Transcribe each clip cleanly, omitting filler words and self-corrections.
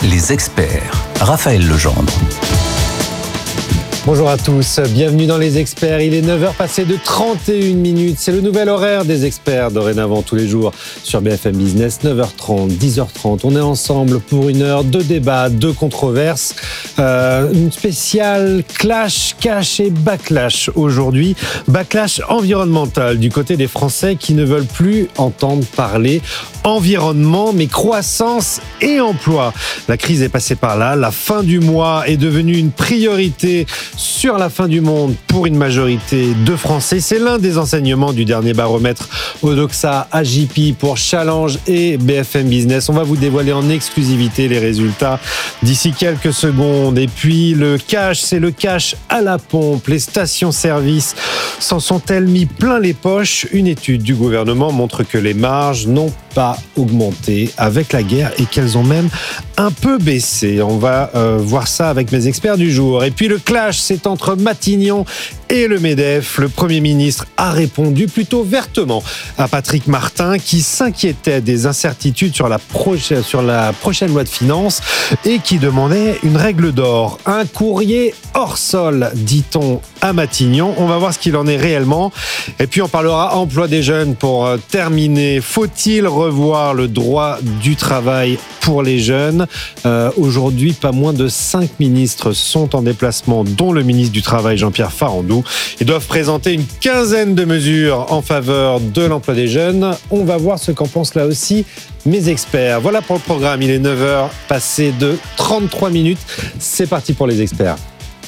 Les experts. Raphaël Legendre. Bonjour à tous, bienvenue dans Les Experts. Il est 9h passé de 31 minutes. C'est le nouvel horaire des experts, dorénavant tous les jours sur BFM Business, 9h30, 10h30. On est ensemble pour une heure de débat, de controverses. Une spéciale clash, cash et backlash aujourd'hui. Backlash environnemental du côté des Français qui ne veulent plus entendre parler environnement, mais croissance et emploi. La crise est passée par là. La fin du mois est devenue une priorité sur la fin du monde pour une majorité de Français. C'est l'un des enseignements du dernier baromètre Odoxa AJP pour Challenge et BFM Business. On va vous dévoiler en exclusivité les résultats d'ici quelques secondes. Et puis le cash, c'est le cash à la pompe. Les stations-service s'en sont-elles mis plein les poches? Une étude du gouvernement montre que les marges n'ont pas augmenté avec la guerre et qu'elles ont même un peu baissé. On va voir ça avec mes experts du jour. Et puis le clash, c'est entre Matignon et le MEDEF. Le Premier ministre a répondu plutôt vertement à Patrick Martin qui s'inquiétait des incertitudes sur la prochaine loi de finances et qui demandait une règle d'or. Un courrier hors sol, dit-on à Matignon. On va voir ce qu'il en est réellement. Et puis on parlera emploi des jeunes pour terminer. Faut-il revoir le droit du travail pour les jeunes? Aujourd'hui, pas moins de 5 ministres sont en déplacement, dont le ministre du Travail, Jean-Pierre Farandou. Ils doivent présenter une quinzaine de mesures en faveur de l'emploi des jeunes. On va voir ce qu'en pensent là aussi mes experts. Voilà pour le programme. Il est 9h, passé de 33 minutes. C'est parti pour les experts.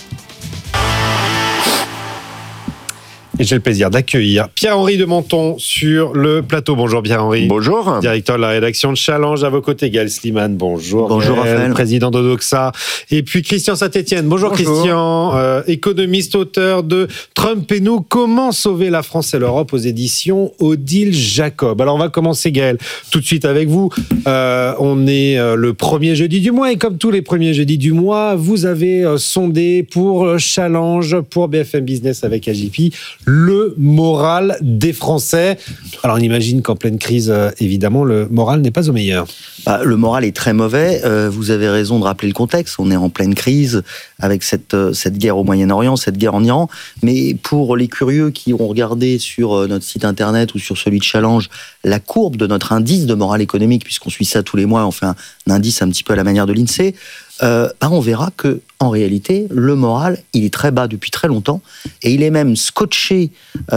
Et j'ai le plaisir d'accueillir Pierre-Henri de Menton sur le plateau. Bonjour Pierre-Henri. Bonjour. Directeur de la rédaction de Challenge. À vos côtés, Gaël Slimane. Bonjour. Bonjour Raphaël. Président d'Odoxa. Et puis Christian Saint-Etienne. Bonjour. Christian, économiste, auteur de Trump et nous, comment sauver la France et l'Europe aux éditions Odile Jacob. Alors on va commencer Gaël tout de suite avec vous. On est le premier jeudi du mois et comme tous les premiers jeudis du mois, vous avez sondé pour Challenge, pour BFM Business avec AJP, le moral des Français. Alors on imagine qu'en pleine crise, évidemment, le moral n'est pas au meilleur. Le moral est très mauvais. Vous avez raison de rappeler le contexte. On est en pleine crise avec cette guerre au Moyen-Orient, cette guerre en Iran. Mais pour les curieux qui ont regardé sur notre site internet ou sur celui de Challenge la courbe de notre indice de morale économique, puisqu'on suit ça tous les mois, on fait un indice un petit peu à la manière de l'INSEE, on verra que en réalité, le moral, il est très bas depuis très longtemps et il est même scotché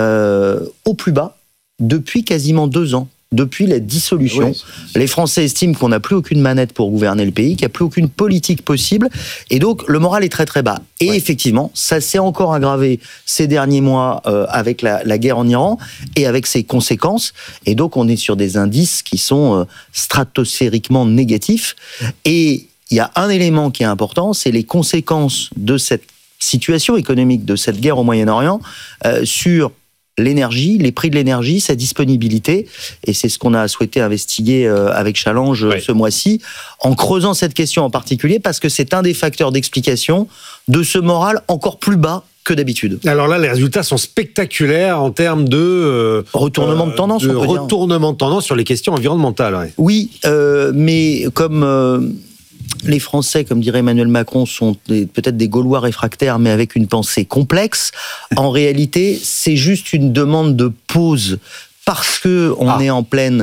au plus bas depuis quasiment 2 ans. Depuis la dissolution, oui. Les Français estiment qu'on n'a plus aucune manette pour gouverner le pays, qu'il n'y a plus aucune politique possible, et donc le moral est très très bas. Et effectivement, ça s'est encore aggravé ces derniers mois avec la guerre en Iran et avec ses conséquences, et donc on est sur des indices qui sont stratosphériquement négatifs. Et il y a un élément qui est important, c'est les conséquences de cette situation économique, de cette guerre au Moyen-Orient, sur l'énergie, les prix de l'énergie, sa disponibilité, et c'est ce qu'on a souhaité investiguer avec Challenge ce mois-ci, en creusant cette question en particulier, parce que c'est un des facteurs d'explication de ce moral encore plus bas que d'habitude. Alors là, les résultats sont spectaculaires en termes de retournement de tendance. Retournement de tendance sur les questions environnementales. Ouais. Oui, mais comme les Français, comme dirait Emmanuel Macron, sont peut-être des Gaulois réfractaires, mais avec une pensée complexe. En réalité, c'est juste une demande de pause parce que on est en pleine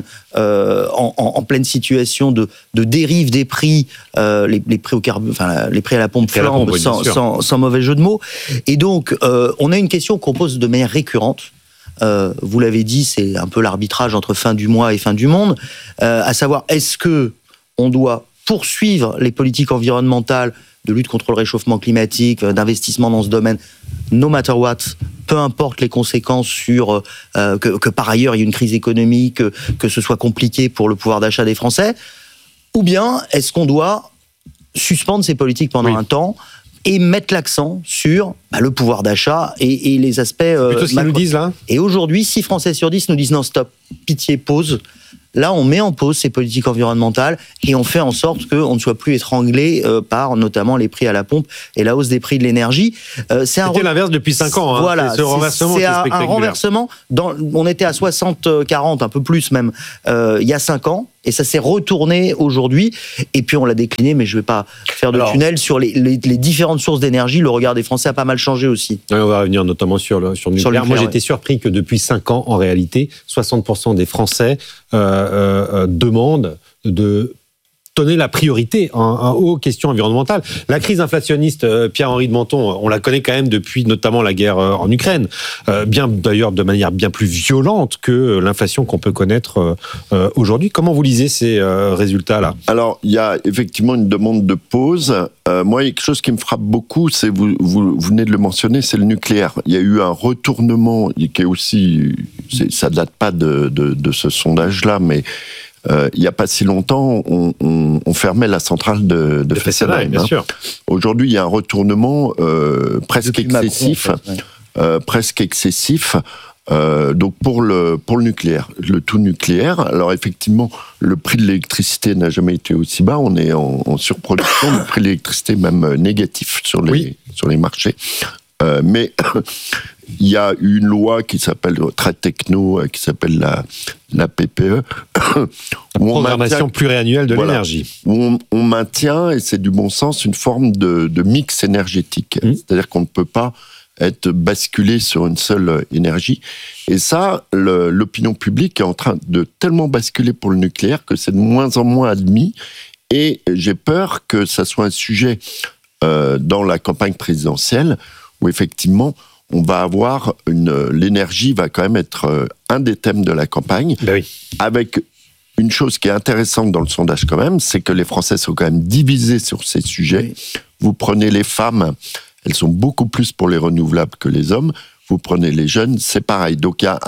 situation de dérive des prix, les prix au les prix à la pompe flambent sans mauvais jeu de mots. Et donc, on a une question qu'on pose de manière récurrente. Vous l'avez dit, c'est un peu l'arbitrage entre fin du mois et fin du monde, à savoir est-ce que on doit poursuivre les politiques environnementales de lutte contre le réchauffement climatique, d'investissement dans ce domaine, no matter what, peu importe les conséquences sur que par ailleurs il y ait une crise économique, que ce soit compliqué pour le pouvoir d'achat des Français, ou bien est-ce qu'on doit suspendre ces politiques pendant un temps et mettre l'accent sur le pouvoir d'achat et les aspects plutôt ce qu'ils nous disent là. Et aujourd'hui, 6 Français sur 10 nous disent non, stop, pitié, pause. Là, on met en pause ces politiques environnementales et on fait en sorte qu'on ne soit plus étranglé par notamment les prix à la pompe et la hausse des prix de l'énergie. C'était l'inverse depuis 5 ans. Voilà, c'est un renversement. On était à 60-40, un peu plus même, il y a 5 ans. Et ça s'est retourné aujourd'hui. Et puis on l'a décliné, mais je ne vais pas faire de tunnel sur les différentes sources d'énergie. Le regard des Français a pas mal changé aussi. Oui, on va revenir notamment sur le nucléaire. Moi, j'étais surpris que depuis 5 ans, en réalité, 60% des Français demandent de donner la priorité aux questions environnementales. La crise inflationniste, Pierre-Henri de Menton, on la connaît quand même depuis notamment la guerre en Ukraine, bien d'ailleurs de manière bien plus violente que l'inflation qu'on peut connaître aujourd'hui. Comment vous lisez ces résultats-là ? Alors, il y a effectivement une demande de pause. Moi, il y a quelque chose qui me frappe beaucoup, c'est, vous venez de le mentionner, c'est le nucléaire. Il y a eu un retournement qui est aussi, ça ne date pas de ce sondage-là, mais il n'y a pas si longtemps, on fermait la centrale de Fessenheim. Bien sûr. Aujourd'hui, il y a un retournement presque excessif, donc pour le nucléaire, le tout nucléaire. Alors effectivement, le prix de l'électricité n'a jamais été aussi bas. On est en surproduction, le prix de l'électricité même négatif sur les marchés. Mais il y a une loi qui s'appelle très techno, qui s'appelle la PPE, programmation pluriannuelle de l'énergie. Où on maintient, et c'est du bon sens, une forme de mix énergétique. C'est-à-dire qu'on ne peut pas être basculé sur une seule énergie. Et ça, l'opinion publique est en train de tellement basculer pour le nucléaire que c'est de moins en moins admis. Et j'ai peur que ça soit un sujet dans la campagne présidentielle où effectivement on va avoir l'énergie va quand même être un des thèmes de la campagne. Ben oui. Avec une chose qui est intéressante dans le sondage quand même, c'est que les Français sont quand même divisés sur ces sujets. Oui. Vous prenez les femmes, elles sont beaucoup plus pour les renouvelables que les hommes. Vous prenez les jeunes, c'est pareil. Donc il y a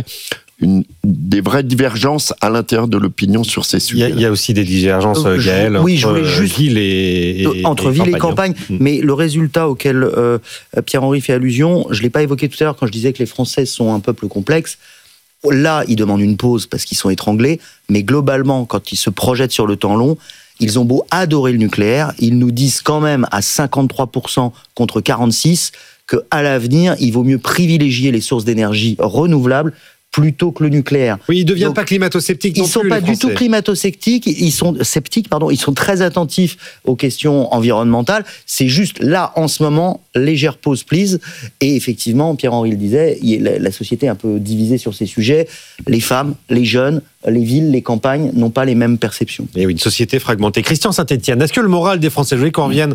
des vraies divergences à l'intérieur de l'opinion sur ces sujets. Il y a aussi des divergences, Gaël, entre ville et entre ville et campagne. Mais le résultat auquel Pierre-Henri fait allusion, je ne l'ai pas évoqué tout à l'heure quand je disais que les Français sont un peuple complexe. Là, ils demandent une pause parce qu'ils sont étranglés, mais globalement, quand ils se projettent sur le temps long, ils ont beau adorer le nucléaire, ils nous disent quand même à 53% contre 46% qu'à l'avenir, il vaut mieux privilégier les sources d'énergie renouvelables plutôt que le nucléaire. Oui, ils ne deviennent pas climato-sceptiques non plus, Ils ne sont pas du tout climato-sceptiques, ils sont très attentifs aux questions environnementales. C'est juste là, en ce moment, légère pause please. Et effectivement, Pierre-Henri le disait, la société est un peu divisée sur ces sujets. Les femmes, les jeunes, les villes, les campagnes n'ont pas les mêmes perceptions. Et oui, une société fragmentée. Christian Saint-Etienne, est-ce que le moral des Français, je voulais qu'on revienne,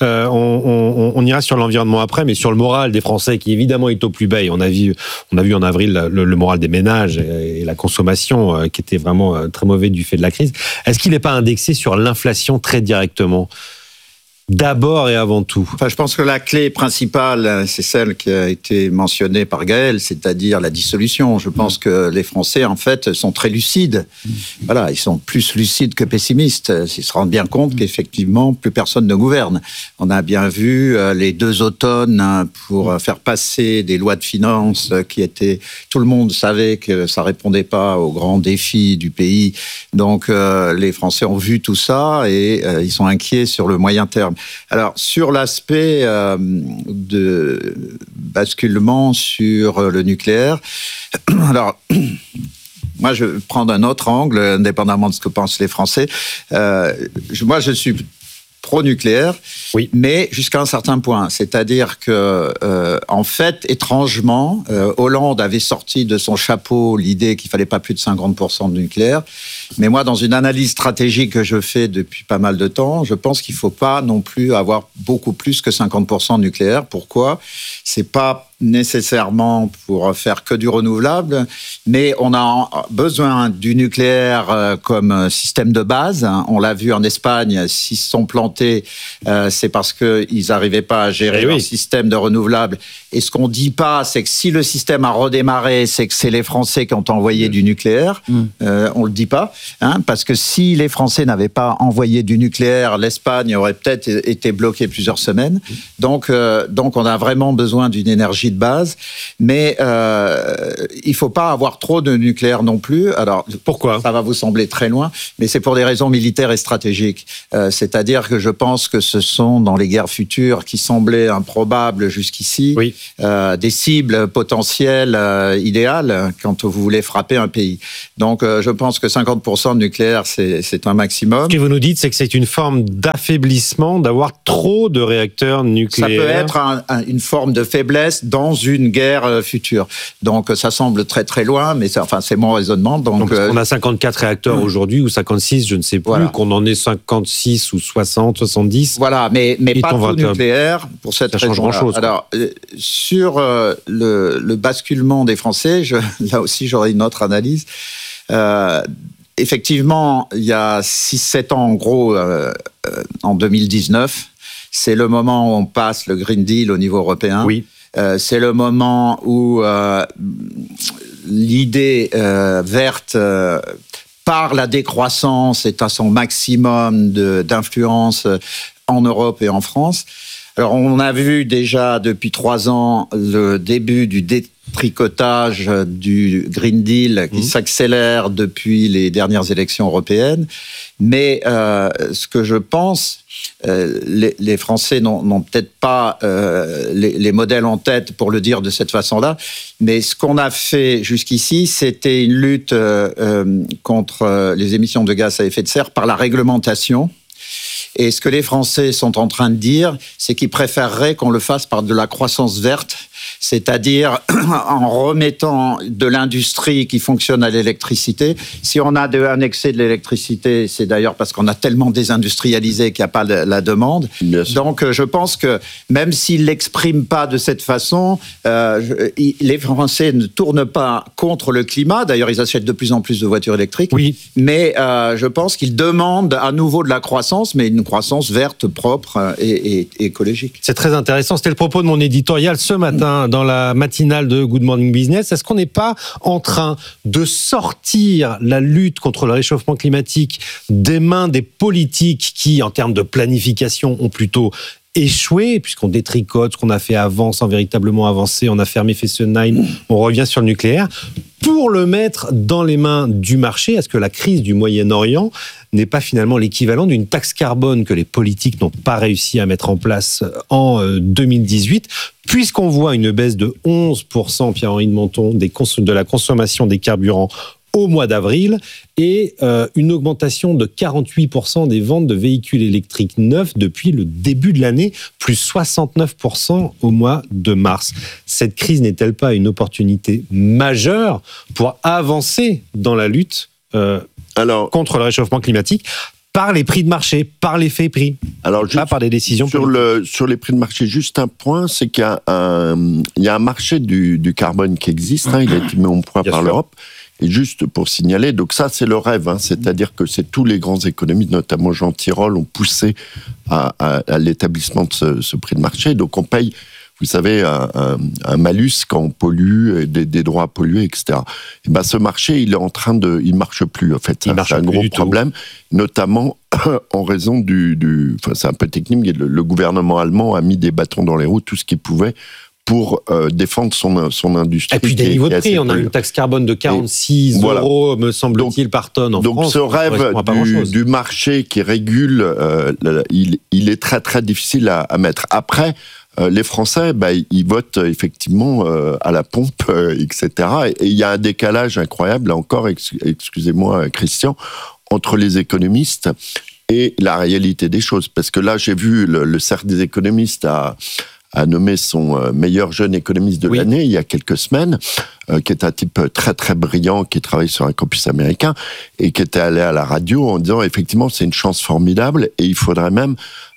on ira sur l'environnement après, mais sur le moral des Français qui évidemment est au plus bas, et on a vu en avril le moral des ménages et la consommation qui était vraiment très mauvais du fait de la crise. Est-ce qu'il n'est pas indexé sur l'inflation très directement ? D'abord et avant tout. Enfin, je pense que la clé principale, c'est celle qui a été mentionnée par Gaël, c'est-à-dire la dissolution. Je pense que les Français, en fait, sont très lucides. Voilà, ils sont plus lucides que pessimistes. Ils se rendent bien compte qu'effectivement, plus personne ne gouverne. On a bien vu les 2 automnes pour faire passer des lois de finances qui étaient... Tout le monde savait que ça répondait pas aux grands défis du pays. Donc, les Français ont vu tout ça et ils sont inquiets sur le moyen terme. Alors, sur l'aspect de basculement sur le nucléaire, alors, moi, je vais prendre un autre angle, indépendamment de ce que pensent les Français. Moi, je suis pro-nucléaire, oui, mais jusqu'à un certain point. C'est-à-dire que, en fait, étrangement, Hollande avait sorti de son chapeau l'idée qu'il fallait pas plus de 50% de nucléaire. Mais moi, dans une analyse stratégique que je fais depuis pas mal de temps, je pense qu'il faut pas non plus avoir beaucoup plus que 50% de nucléaire. Pourquoi ? C'est pas nécessairement pour faire que du renouvelable, mais on a besoin du nucléaire comme système de base. On l'a vu en Espagne, s'ils se sont plantés, c'est parce qu'ils n'arrivaient pas à gérer leur système de renouvelable. Et ce qu'on ne dit pas, c'est que si le système a redémarré, c'est que c'est les Français qui ont envoyé du nucléaire. On ne le dit pas, parce que si les Français n'avaient pas envoyé du nucléaire, l'Espagne aurait peut-être été bloquée plusieurs semaines. Donc on a vraiment besoin d'une énergie énergie de base. Mais il faut pas avoir trop de nucléaire non plus. Alors pourquoi ? Ça va vous sembler très loin, mais c'est pour des raisons militaires et stratégiques. C'est-à-dire que je pense que ce sont dans les guerres futures qui semblaient improbables jusqu'ici, des cibles potentielles idéales quand vous voulez frapper un pays. Donc je pense que 50% de nucléaire, c'est un maximum. Ce que vous nous dites, c'est que c'est une forme d'affaiblissement d'avoir trop de réacteurs nucléaires. Ça peut être une forme de faiblesse dans une guerre future. Donc ça semble très très loin, mais c'est mon raisonnement. Donc on a 54 réacteurs aujourd'hui, ou 56, je ne sais plus, qu'on en ait 56 ou 60, 70. Voilà, mais pas tout nucléaire pour cette raison. Ça change grand-chose. Alors, sur le basculement des Français, là aussi j'aurais une autre analyse. Effectivement, il y a 6-7 ans, en gros, en 2019, c'est le moment où on passe le Green Deal au niveau européen. Oui. C'est le moment où l'idée verte, par la décroissance, est à son maximum d'influence en Europe et en France. Alors, on a vu déjà depuis 3 ans le début du détricotage du Green Deal qui s'accélère depuis les dernières élections européennes. Mais ce que je pense, les Français n'ont peut-être pas les modèles en tête pour le dire de cette façon-là, mais ce qu'on a fait jusqu'ici, c'était une lutte contre les émissions de gaz à effet de serre par la réglementation. Et ce que les Français sont en train de dire, c'est qu'ils préféreraient qu'on le fasse par de la croissance verte, c'est-à-dire en remettant de l'industrie qui fonctionne à l'électricité. Si on a un excès de l'électricité, c'est d'ailleurs parce qu'on a tellement désindustrialisé qu'il n'y a pas la demande. Donc je pense que même s'ils ne l'expriment pas de cette façon, les Français ne tournent pas contre le climat. D'ailleurs, ils achètent de plus en plus de voitures électriques. Oui. Mais je pense qu'ils demandent à nouveau de la croissance, mais une croissance verte, propre et écologique. C'est très intéressant. C'était le propos de mon éditorial ce matin dans la matinale de Good Morning Business. Est-ce qu'on n'est pas en train de sortir la lutte contre le réchauffement climatique des mains des politiques qui, en termes de planification, ont plutôt échoué, puisqu'on détricote ce qu'on a fait avant sans véritablement avancer, on a fermé Fessenheim, on revient sur le nucléaire, pour le mettre dans les mains du marché? Est-ce que la crise du Moyen-Orient n'est pas finalement l'équivalent d'une taxe carbone que les politiques n'ont pas réussi à mettre en place en 2018, puisqu'on voit une baisse de 11%, Pierre-Henri de Menton, de la consommation des carburants au mois d'avril, et une augmentation de 48% des ventes de véhicules électriques neufs depuis le début de l'année, plus 69% au mois de mars. Cette crise n'est-elle pas une opportunité majeure pour avancer dans la lutte contre le réchauffement climatique par les prix de marché, par l'effet prix, pas par des décisions politiques? Sur les prix de marché, juste un point, c'est qu'il y a un marché du carbone qui existe, il a été mis au point par l'Europe. Et juste pour signaler, donc ça c'est le rêve, c'est-à-dire que c'est tous les grands économistes, notamment Jean Tirole, ont poussé à l'établissement de ce prix de marché. Donc on paye, vous savez, un malus quand on pollue, des droits à polluer, etc. Et ben ce marché, il marche plus en fait. C'est un gros problème, notamment en raison c'est un peu technique, le gouvernement allemand a mis des bâtons dans les roues, tout ce qu'il pouvait, pour défendre son industrie. Et puis des niveaux de prix, on a une taxe carbone de 46 €, me semble-t-il, par tonne en France. Donc ce rêve du marché qui régule, il est très très difficile à mettre. Après, les Français, ils votent effectivement à la pompe, etc. Et il y a un décalage incroyable, là encore, excusez-moi Christian, entre les économistes et la réalité des choses. Parce que là, j'ai vu le cercle des économistes a nommé son meilleur jeune économiste de l'année il y a quelques semaines, qui est un type très très brillant, qui travaille sur un campus américain et qui était allé à la radio en disant effectivement c'est une chance formidable et il faudrait même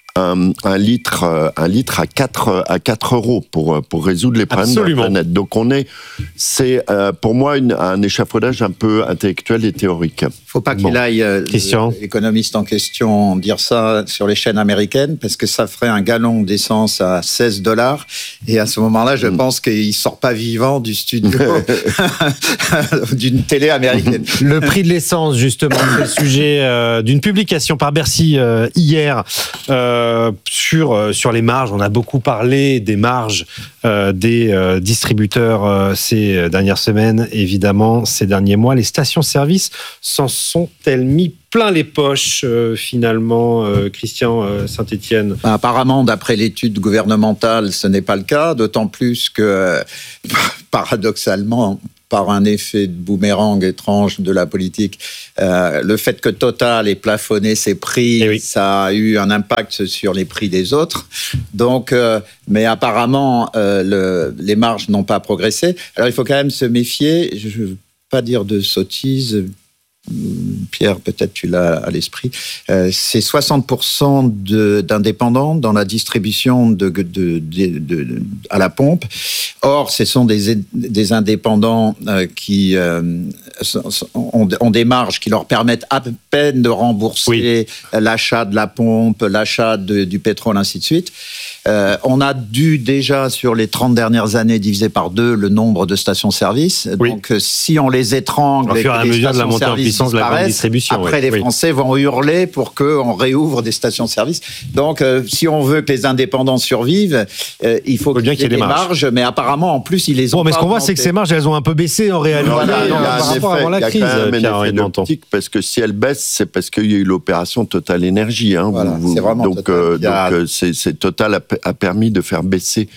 un litre à 4 euros pour résoudre les problèmes de la planète. Donc c'est pour moi un échafaudage un peu intellectuel et théorique. Il ne faut pas qu'il aille l'économiste en question dire ça sur les chaînes américaines, parce que ça ferait un gallon d'essence à $16. Et à ce moment-là, je pense qu'il ne sort pas vivant du studio d'une télé américaine. Le prix de l'essence, justement, c'est le sujet d'une publication par Bercy hier. sur les marges. On a beaucoup parlé des marges des distributeurs ces dernières semaines, évidemment, ces derniers mois. Les stations-service s'en sont-elles mis plein les poches, finalement, Christian Saint-Etienne? Apparemment, d'après l'étude gouvernementale, ce n'est pas le cas, d'autant plus que, paradoxalement, par un effet de boomerang étrange de la politique, le fait que Total ait plafonné ses prix, ça a eu un impact sur les prix des autres. Donc, mais apparemment, les marges n'ont pas progressé. Alors, il faut quand même se méfier. Je ne veux pas dire de sottises. Pierre, peut-être tu l'as à l'esprit. C'est 60% d'indépendants dans la distribution à la pompe. Or, ce sont des indépendants qui ont des marges qui leur permettent à peine de rembourser l'achat de la pompe, l'achat du pétrole, ainsi de suite. On a dû déjà, sur les 30 dernières années, diviser par 2 le nombre de stations-service. Donc, si on les étrangle et que les stations-service disparaissent, après les Français vont hurler pour qu'on réouvre des stations-service. Donc, si on veut que les indépendants survivent, il faut qu'il y ait des marges. Mais apparemment, en plus, ils les ont pas. Mais ce qu'on voit, c'est que ces marges, elles ont un peu baissé en réalité par rapport avant la crise. Il y a quand même un effet d'optique, parce que si elles baissent, c'est parce qu'il y a eu l'opération Total Énergie. Voilà, c'est vraiment Total. Donc, c'est Total a permis de faire baisser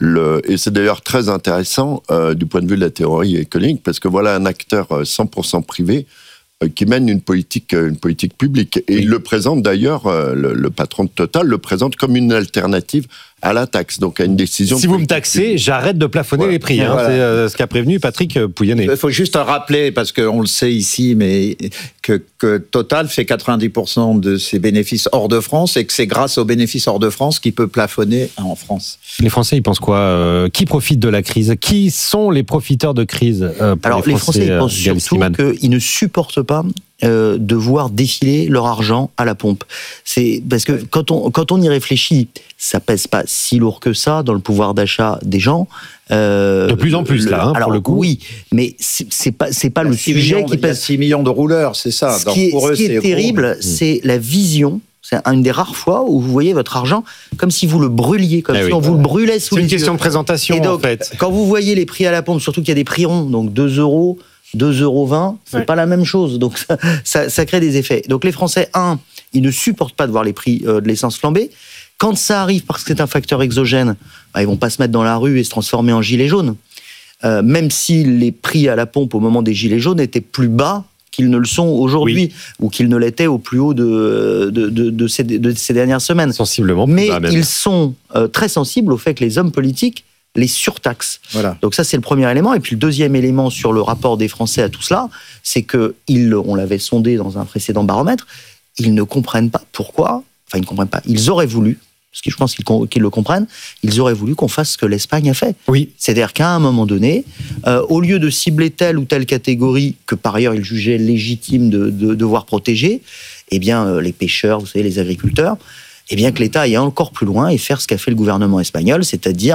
et c'est d'ailleurs très intéressant du point de vue de la théorie économique, parce que voilà un acteur 100% privé qui mène une politique publique. Et il le présente d'ailleurs, le patron de Total le présente comme une alternative à la taxe, donc à une décision. Si vous me taxez, j'arrête de plafonner les prix. C'est ce qu'a prévenu Patrick Pouyanné. Il faut juste rappeler, parce qu'on le sait ici, mais que Total fait 90% de ses bénéfices hors de France, et que c'est grâce aux bénéfices hors de France qu'il peut plafonner en France. Les Français, ils pensent quoi? Qui profite de la crise? Qui sont les profiteurs de crise? Alors, les Français, ils pensent surtout qu'ils ne supportent pas de voir défiler leur argent à la pompe. C'est parce que quand on y réfléchit, ça pèse pas si lourd que ça dans le pouvoir d'achat des gens. De plus en plus là, alors, pour le coup. Oui, mais c'est pas le sujet qui pèse. 6 millions de rouleurs, c'est ça. Ce qui est terrible, c'est la vision. C'est une des rares fois où vous voyez votre argent comme si vous le brûliez, comme si on vous le brûlait sous les yeux. C'est une question de présentation, donc, en fait. Quand vous voyez les prix à la pompe, surtout qu'il y a des prix ronds, donc 2 €, 2,20 €, c'est pas la même chose. Donc ça crée des effets. Donc les Français, ils ne supportent pas de voir les prix de l'essence flamber. Quand ça arrive, parce que c'est un facteur exogène, ils vont pas se mettre dans la rue et se transformer en gilets jaunes. Même si les prix à la pompe au moment des gilets jaunes étaient plus bas qu'ils ne le sont aujourd'hui, ou qu'ils ne l'étaient au plus haut de ces dernières semaines. Sensiblement. Mais ils sont très sensibles au fait que les hommes politiques les surtaxes. Voilà. Donc ça, c'est le premier élément. Et puis le deuxième élément sur le rapport des Français à tout cela, c'est on l'avait sondé dans un précédent baromètre, ils ne comprennent pas pourquoi, enfin ils ne comprennent pas, ils auraient voulu, parce que je pense qu'ils le comprennent, ils auraient voulu qu'on fasse ce que l'Espagne a fait. Oui. C'est-à-dire qu'à un moment donné, au lieu de cibler telle ou telle catégorie, que par ailleurs ils jugeaient légitime de devoir protéger, eh bien les pêcheurs, vous savez, les agriculteurs, eh bien que l'État aille encore plus loin et faire ce qu'a fait le gouvernement espagnol, c'est-à-dire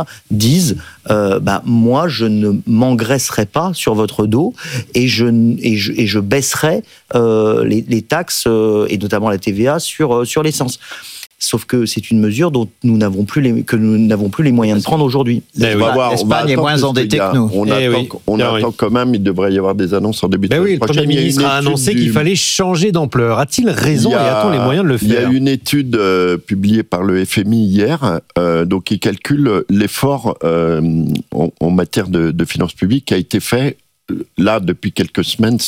moi je ne m'engraisserai pas sur votre dos et je baisserai les taxes et notamment la TVA sur l'essence. Sauf que c'est une mesure dont nous n'avons plus les moyens de prendre aujourd'hui. L'Espagne est moins endettée que nous. On attend quand même, il devrait y avoir des annonces en début de semaine prochaine. Le Premier ministre a annoncé qu'il fallait changer d'ampleur. A-t-il raison et a-t-on les moyens de le faire? Il y a une étude publiée par le FMI hier, qui calcule l'effort en matière de finances publiques qui a été fait là depuis quelques semaines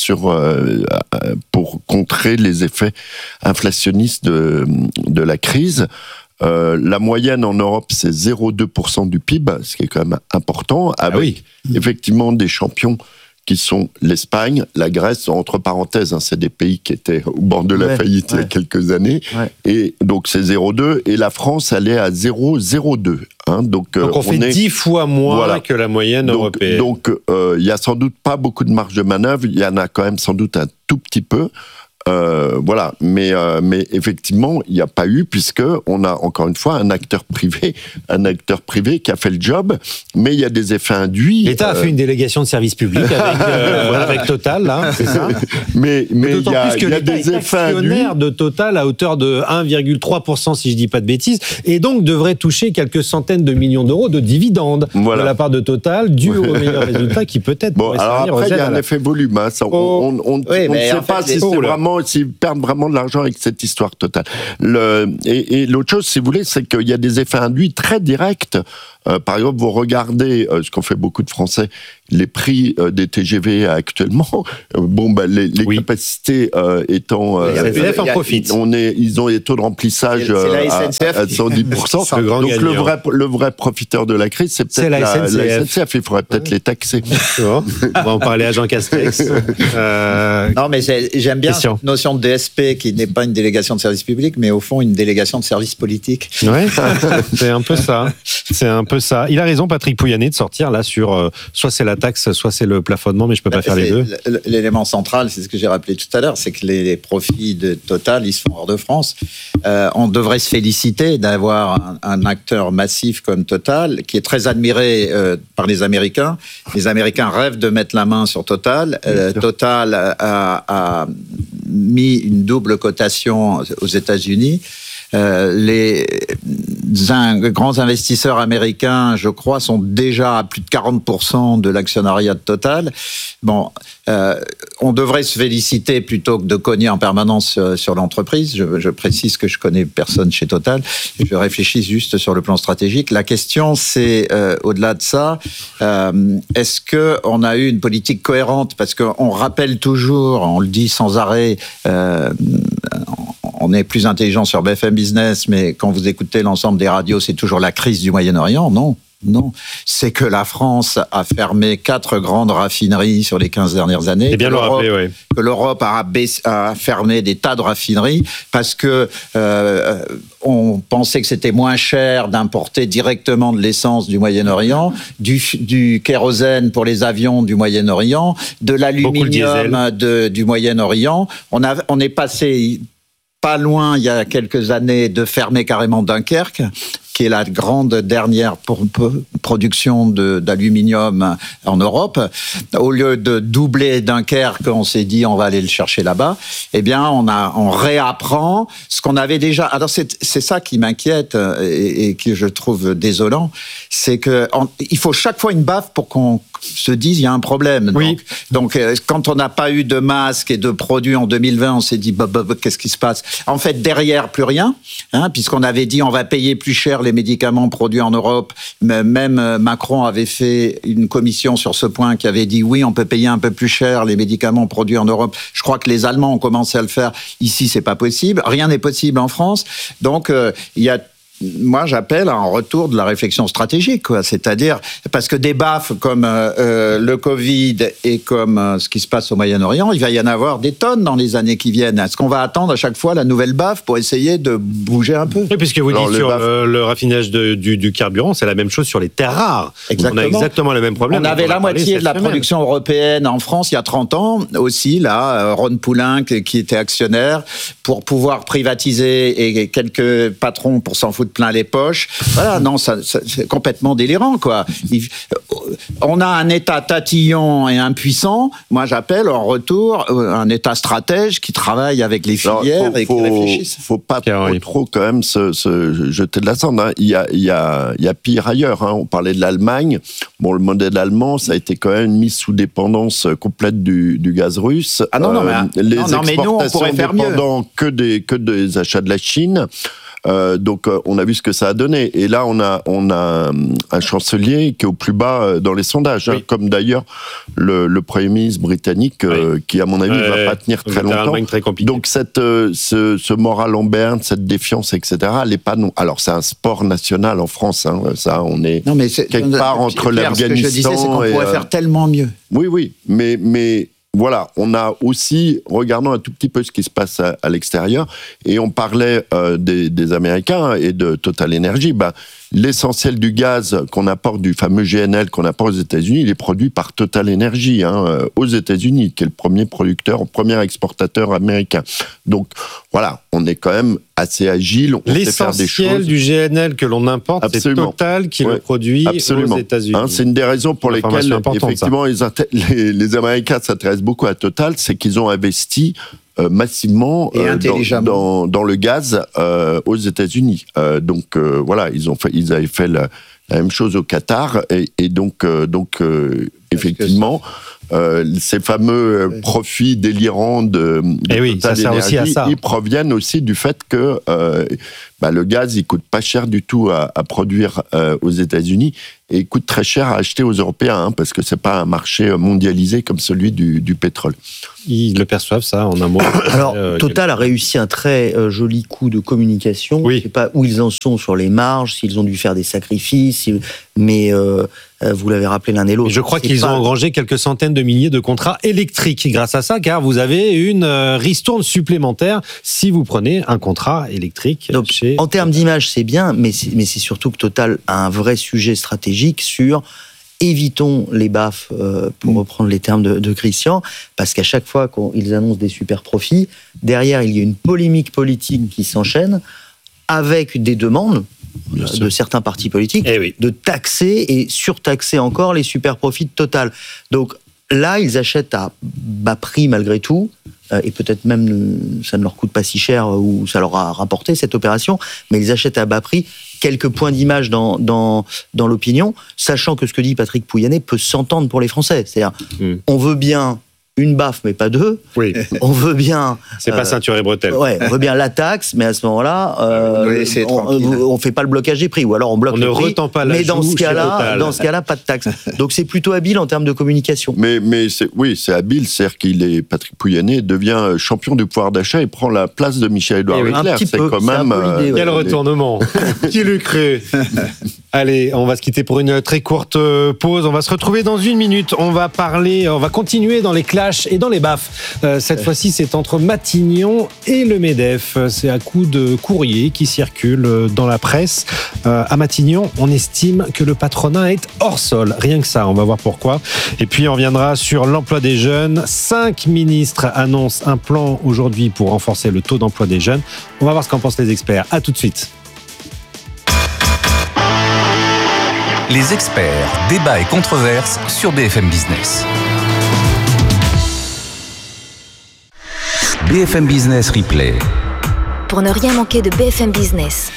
pour contrer les effets inflationnistes de la crise. La moyenne en Europe, c'est 0,2% du PIB, ce qui est quand même important, avec effectivement des champions qui sont l'Espagne, la Grèce, entre parenthèses, c'est des pays qui étaient au bord de la faillite il y a quelques années, et donc c'est 0,2, et la France, elle est à 0,02. Donc on fait 10 fois moins que la moyenne européenne. Donc il y a sans doute pas beaucoup de marge de manœuvre, il y en a quand même sans doute un tout petit peu. Voilà, mais effectivement, il n'y a pas eu, puisque on a encore une fois un acteur privé qui a fait le job, mais il y a des effets induits. L'État a fait une délégation de service public avec Total, là, c'est ça. Mais il d'autant plus que y a l'État des est effets induits. actionnaire de Total à hauteur de 1,3%, si je dis pas de bêtises, et donc devrait toucher quelques centaines de millions d'euros de dividendes de la part de Total, dû aux meilleurs résultats qui peut-être pourraient alors servir après, aux il y a aides un effet volume. Hein, ça, on ne sait pas si c'est vraiment, s'ils perdent vraiment de l'argent avec cette histoire Total. Et l'autre chose, si vous voulez, c'est qu'il y a des effets induits très directs. Par exemple, vous regardez, ce qu'ont fait beaucoup de Français, les prix des TGV actuellement. Les capacités étant... la SNCF en profite. Ils ont des taux de remplissage à 110%. Donc le vrai profiteur de la crise, c'est peut-être la SNCF. Il faudrait peut-être les taxer. On va en parler à Jean Castex. Non, mais j'aime bien cette notion de DSP qui n'est pas une délégation de service public, mais au fond une délégation de service politique. Ouais, c'est un peu ça. C'est un peu ça. Il a raison, Patrick Pouyanné, de sortir là sur soit c'est la taxe, soit c'est le plafonnement, mais je peux pas faire les deux. L'élément central, c'est ce que j'ai rappelé tout à l'heure, c'est que les profits de Total, ils se font hors de France. On devrait se féliciter d'avoir un acteur massif comme Total, qui est très admiré par les Américains. Les Américains rêvent de mettre la main sur Total. Total a mis une double cotation aux États-Unis. Les grands investisseurs américains, je crois, sont déjà à plus de 40% de l'actionnariat de Total. Bon, on devrait se féliciter plutôt que de cogner en permanence sur l'entreprise. Je précise que je connais personne chez Total. Je réfléchis juste sur le plan stratégique. La question, c'est, au-delà de ça, est-ce qu'on a eu une politique cohérente? Parce qu'on rappelle toujours, on le dit sans arrêt, on est plus intelligent sur BFM Business, mais quand vous écoutez l'ensemble des radios, c'est toujours la crise du Moyen-Orient. Non. C'est que la France a fermé 4 grandes raffineries sur les 15 dernières années. C'est bien le rappeler, oui. Que l'Europe a fermé des tas de raffineries parce que on pensait que c'était moins cher d'importer directement de l'essence du Moyen-Orient, du kérosène pour les avions du Moyen-Orient, de l'aluminium du Moyen-Orient. On est passé pas loin, il y a quelques années, de fermer carrément Dunkerque, qui est la grande dernière production d'aluminium en Europe. Au lieu de doubler Dunkerque, on s'est dit on va aller le chercher là-bas. Eh bien, on réapprend ce qu'on avait déjà. Alors c'est ça qui m'inquiète et que je trouve désolant, c'est que il faut chaque fois une baffe pour qu'on se dise il y a un problème. Oui. Donc quand on n'a pas eu de masques et de produits en 2020, on s'est dit qu'est-ce qui se passe? En fait, derrière plus rien, puisqu'on avait dit on va payer plus cher les médicaments produits en Europe. Même Macron avait fait une commission sur ce point qui avait dit oui, on peut payer un peu plus cher les médicaments produits en Europe. Je crois que les Allemands ont commencé à le faire. Ici, c'est pas possible. Rien n'est possible en France. Donc, moi, j'appelle à un retour de la réflexion stratégique, quoi. C'est-à-dire, parce que des baffes comme le Covid et comme ce qui se passe au Moyen-Orient, il va y en avoir des tonnes dans les années qui viennent. Est-ce qu'on va attendre à chaque fois la nouvelle baffe pour essayer de bouger un peu? Oui, puisque vous dites sur le raffinage du carburant, c'est la même chose sur les terres rares. Exactement. On a exactement le même problème. On avait la moitié de la production européenne en France il y a 30 ans. Aussi, là, Ron Poulin, qui était actionnaire, pour pouvoir privatiser et quelques patrons pour s'en foutre plein les poches. Voilà, non, ça c'est complètement délirant, quoi. On a un État tatillon et impuissant. Moi, j'appelle en retour un État stratège qui travaille avec les filières et qui réfléchisse. Faut pas trop quand même se jeter de la cendre. Hein. Il y a pire ailleurs. Hein. On parlait de l'Allemagne. Bon, le modèle allemand, ça a été quand même mis sous dépendance complète du gaz russe. Ah non, les exportations mais nous, on pourrait faire dépendant que des achats de la Chine. Donc on a vu ce que ça a donné. Et là, on a un chancelier qui est au plus bas dans les sondages, hein, comme d'ailleurs le Premier ministre britannique, qui, à mon avis, va pas tenir très longtemps. Très compliqué. Donc ce moral en berne, cette défiance, etc., elle est pas non. Alors c'est un sport national en France. Hein, ça, on est, quelque part entre l'Afghanistan. Ce que je disais, c'est qu'on pourrait faire tellement mieux. Oui, mais voilà, on a aussi, regardons un tout petit peu ce qui se passe à l'extérieur, et on parlait des Américains et de Total Energy. L'essentiel du gaz qu'on apporte, du fameux GNL qu'on apporte aux États-Unis, il est produit par Total Energy aux États-Unis, qui est le premier exportateur américain. Donc voilà, on est quand même assez agile, on sait faire des choses. L'essentiel du GNL que l'on importe, absolument. C'est Total qui le produit aux États-Unis. C'est une des raisons pour lesquelles, effectivement, les Américains s'intéressent beaucoup à Total, c'est qu'ils ont investi massivement dans le gaz aux États-Unis. Donc voilà, ils avaient fait la même chose au Qatar et donc effectivement ces fameux profits délirants de Total Energy, ils proviennent aussi du fait que le gaz il coûte pas cher du tout à produire aux États-Unis et il coûte très cher à acheter aux Européens parce que c'est pas un marché mondialisé comme celui du pétrole. Ils le perçoivent ça en un mot. Alors Total a réussi un très joli coup de communication. Je ne sais pas où ils en sont sur les marges, s'ils ont dû faire des sacrifices, mais vous l'avez rappelé l'un et l'autre. Je crois qu'ils ont engrangé quelques centaines de milliers de contrats électriques grâce à ça, car vous avez une ristourne supplémentaire si vous prenez un contrat électrique. Donc, en termes d'image, c'est bien, mais c'est surtout que Total a un vrai sujet stratégique sur évitons les baffes, pour reprendre les termes de Christian, parce qu'à chaque fois qu'ils annoncent des super profits, derrière, il y a une polémique politique qui s'enchaîne avec des demandes de certains partis politiques de taxer et surtaxer encore les super profits de Total. Donc là, ils achètent à bas prix malgré tout, et peut-être même ça ne leur coûte pas si cher ou ça leur a rapporté cette opération, mais ils achètent à bas prix quelques points d'image dans l'opinion, sachant que ce que dit Patrick Pouyanné peut s'entendre pour les Français. C'est-à-dire, on veut bien une baffe, mais pas deux. Oui. On veut bien... C'est pas ceinture et bretelles. Ouais, on veut bien la taxe, mais à ce moment-là, on fait pas le blocage des prix, ou alors on bloque le prix. Retend pas la mais dans ce cas-là, pas de taxe. Donc c'est plutôt habile en termes de communication. Mais c'est habile, c'est-à-dire Patrick Pouyanné devient champion du pouvoir d'achat et prend la place de Michel-Édouard Leclerc. C'est quand même... Quel retournement. Qui l'eût cru. Allez, on va se quitter pour une très courte pause. On va se retrouver dans 1 minute. On va continuer dans les clashs et dans les baffes. Cette fois-ci, c'est entre Matignon et le MEDEF. C'est à coup de courrier qui circule dans la presse. À Matignon, on estime que le patronat est hors sol. Rien que ça, on va voir pourquoi. Et puis, on reviendra sur l'emploi des jeunes. 5 ministres annoncent un plan aujourd'hui pour renforcer le taux d'emploi des jeunes. On va voir ce qu'en pensent les experts. À tout de suite. Les experts, débats et controverses sur BFM Business. BFM Business Replay. Pour ne rien manquer de BFM Business.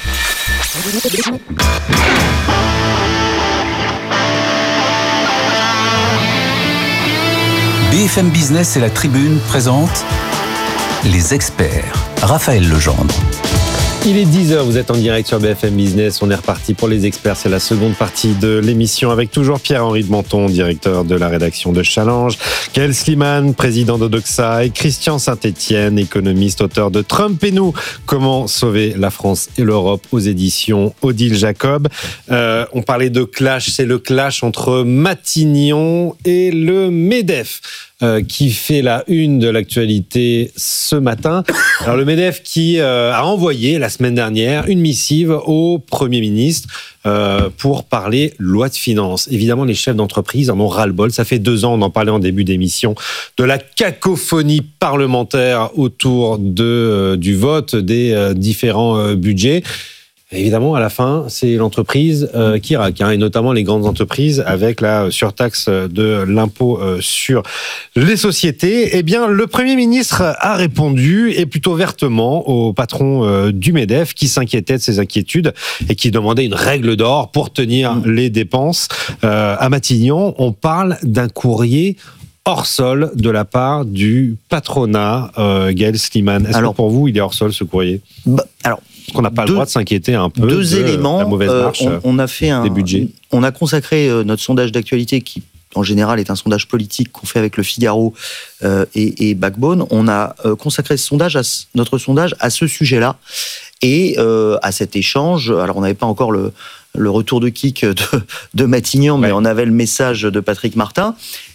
BFM Business et la Tribune présentent les experts. Raphaël Legendre. Il est 10h, vous êtes en direct sur BFM Business. On est reparti pour les experts. C'est la seconde partie de l'émission avec toujours Pierre-Henri de Menton, directeur de la rédaction de Challenge, Gaël Sliman, président d'Odoxa, et Christian Saint-Etienne, économiste, auteur de Trump et nous, comment sauver la France et l'Europe aux éditions Odile Jacob. On parlait de clash, c'est le clash entre Matignon et le MEDEF. Qui fait la une de l'actualité ce matin. Alors le MEDEF qui a envoyé la semaine dernière une missive au Premier ministre pour parler loi de finances. Évidemment, les chefs d'entreprise en ont ras-le-bol. Ça fait 2 ans, on en parlait en début d'émission, de la cacophonie parlementaire autour du vote des différents budgets. Évidemment, à la fin, c'est l'entreprise qui raque, et notamment les grandes entreprises avec la surtaxe de l'impôt sur les sociétés. Eh bien, le Premier ministre a répondu, et plutôt vertement, au patron du MEDEF qui s'inquiétait de ses inquiétudes et qui demandait une règle d'or pour tenir les dépenses. À Matignon, on parle d'un courrier hors sol de la part du patronat. Gaël Sliman, est-ce que pour vous, il est hors sol ce courrier ? Qu'on n'a pas le droit de s'inquiéter un peu de la mauvaise marche des budgets. On a consacré notre sondage d'actualité qui, en général, est un sondage politique qu'on fait avec Le Figaro et Backbone. On a consacré notre sondage à ce sujet-là et à cet échange. Alors, on n'avait pas encore le retour de kick de Matignon, mais on avait le message de Patrick Martin.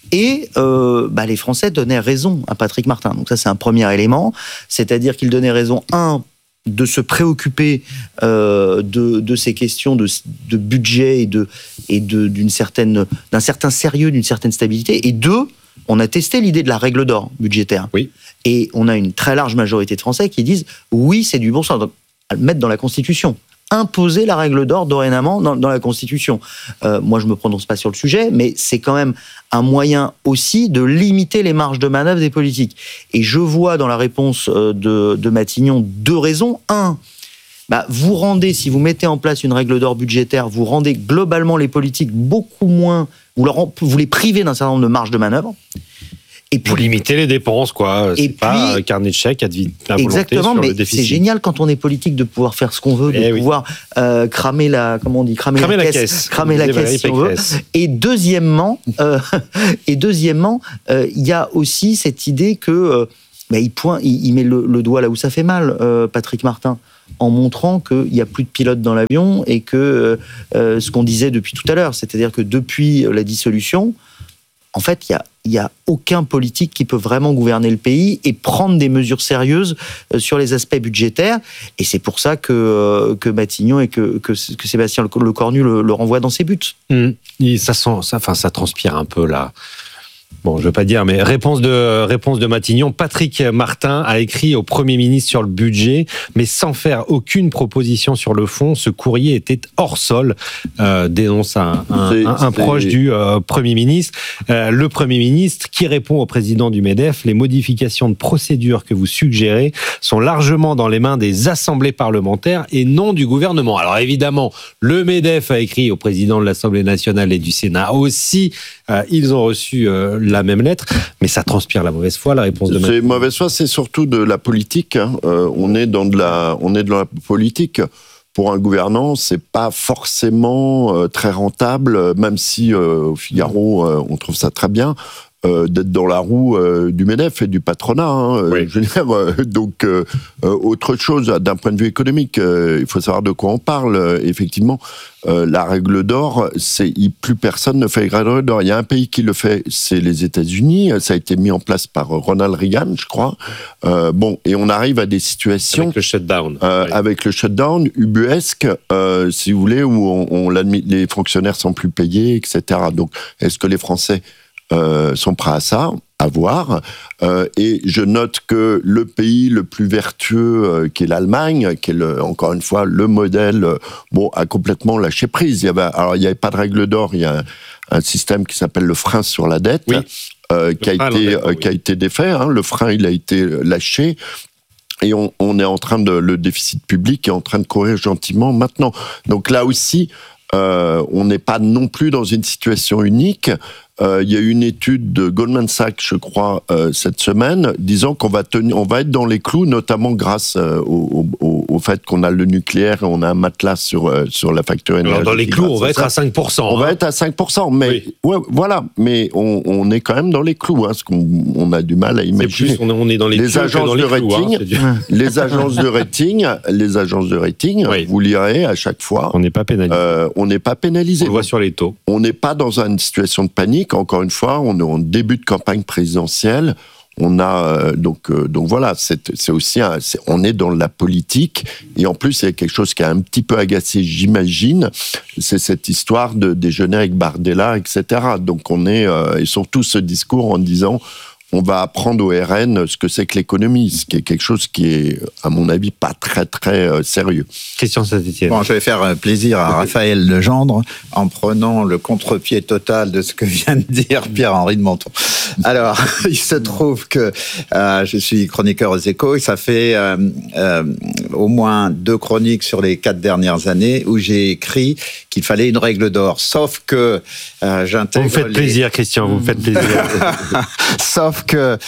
Et les Français donnaient raison à Patrick Martin. Donc ça, c'est un premier élément. C'est-à-dire qu'ils donnaient raison, de se préoccuper de ces questions de budget et d'un certain sérieux, d'une certaine stabilité. Et deux, on a testé l'idée de la règle d'or budgétaire. Oui. Et on a une très large majorité de Français qui disent oui, c'est du bon sens. Donc, à le mettre dans la Constitution. Imposer la règle d'or dorénavant dans la Constitution. Moi, je ne me prononce pas sur le sujet, mais c'est quand même un moyen aussi de limiter les marges de manœuvre des politiques. Et je vois dans la réponse de Matignon deux raisons. Vous rendez, si vous mettez en place une règle d'or budgétaire, vous rendez globalement les politiques beaucoup moins... Vous les privez d'un certain nombre de marges de manœuvre. Et puis, vous limitez les dépenses, quoi. C'est pas un carnet de chèques à volonté exactement, sur mais le déficit. C'est génial quand on est politique de pouvoir faire ce qu'on veut, de pouvoir cramer la caisse, si on veut. Et deuxièmement, il y a aussi cette idée que il met le doigt là où ça fait mal, Patrick Martin, en montrant qu'il n'y a plus de pilotes dans l'avion et que ce qu'on disait depuis tout à l'heure, c'est-à-dire que depuis la dissolution, en fait, il y a aucun politique qui peut vraiment gouverner le pays et prendre des mesures sérieuses sur les aspects budgétaires. Et c'est pour ça que Matignon et que Sébastien Lecornu le renvoient dans ses buts. Ça transpire un peu là. Bon, je veux pas dire, mais réponse de Matignon. Patrick Martin a écrit au Premier ministre sur le budget, mais sans faire aucune proposition sur le fond. Ce courrier était hors sol, dénonce un proche du Premier ministre. Le Premier ministre qui répond au président du MEDEF: les modifications de procédure que vous suggérez sont largement dans les mains des assemblées parlementaires et non du gouvernement. Alors évidemment, le MEDEF a écrit au président de l'Assemblée nationale et du Sénat aussi. Ils ont reçu la même lettre, mais ça transpire la mauvaise foi, la réponse de Matignon. C'est mauvaise foi, c'est surtout de la politique. On est dans la politique. Pour un gouvernant, c'est pas forcément très rentable, même si au Figaro, on trouve ça très bien. D'être dans la roue du MEDEF et du patronat. Je veux dire, donc, autre chose, d'un point de vue économique, il faut savoir de quoi on parle. Effectivement, la règle d'or, plus personne ne fait la règle d'or. Il y a un pays qui le fait, c'est les États-Unis. Ça a été mis en place par Ronald Reagan, je crois. Et on arrive à des situations... Avec le shutdown. Avec le shutdown ubuesque, si vous voulez, où les fonctionnaires sont plus payés, etc. Donc, est-ce que les Français sont prêts à ça, à voir. Et je note que le pays le plus vertueux, qui est l'Allemagne, qui est encore une fois le modèle, a complètement lâché prise. Il y avait pas de règle d'or, il y a un système qui s'appelle le frein sur la dette, qui a été défait. Le frein, il a été lâché. Et on est en train le déficit public est en train de courir gentiment maintenant. Donc là aussi, on n'est pas non plus dans une situation unique. Il y a eu une étude de Goldman Sachs, je crois, cette semaine, disant qu'on va être dans les clous, notamment grâce au fait qu'on a le nucléaire et on a un matelas sur la facture énergétique. Alors dans les clous, on va être à 5%. On va être à 5%, mais voilà, mais on est quand même dans les clous, parce qu'on a du mal à imaginer. C'est plus, on est dans les agences de rating, les agences de rating, vous lirez à chaque fois. On n'est pas pénalisé. On n'est pas pénalisé. On le voit sur les taux. On n'est pas dans une situation de panique. Encore une fois, on est en début de campagne présidentielle. On a donc voilà, c'est aussi on est dans la politique et en plus il y a quelque chose qui a un petit peu agacé, j'imagine, c'est cette histoire de déjeuner avec Bardella, etc. Donc on est et surtout ce discours en disant on va apprendre au RN ce que c'est que l'économie, ce qui est quelque chose qui est, à mon avis, pas très, très sérieux. Christian Saint-Etienne. Bon, je vais faire plaisir à Raphaël Legendre en prenant le contre-pied total de ce que vient de dire Pierre-Henri de Menton. Alors, il se trouve que je suis chroniqueur aux Échos et ça fait au moins 2 chroniques sur les 4 dernières années où j'ai écrit qu'il fallait une règle d'or. Sauf que j'intègre... Vous me faites plaisir, Christian, vous me faites plaisir. Sauf trouve que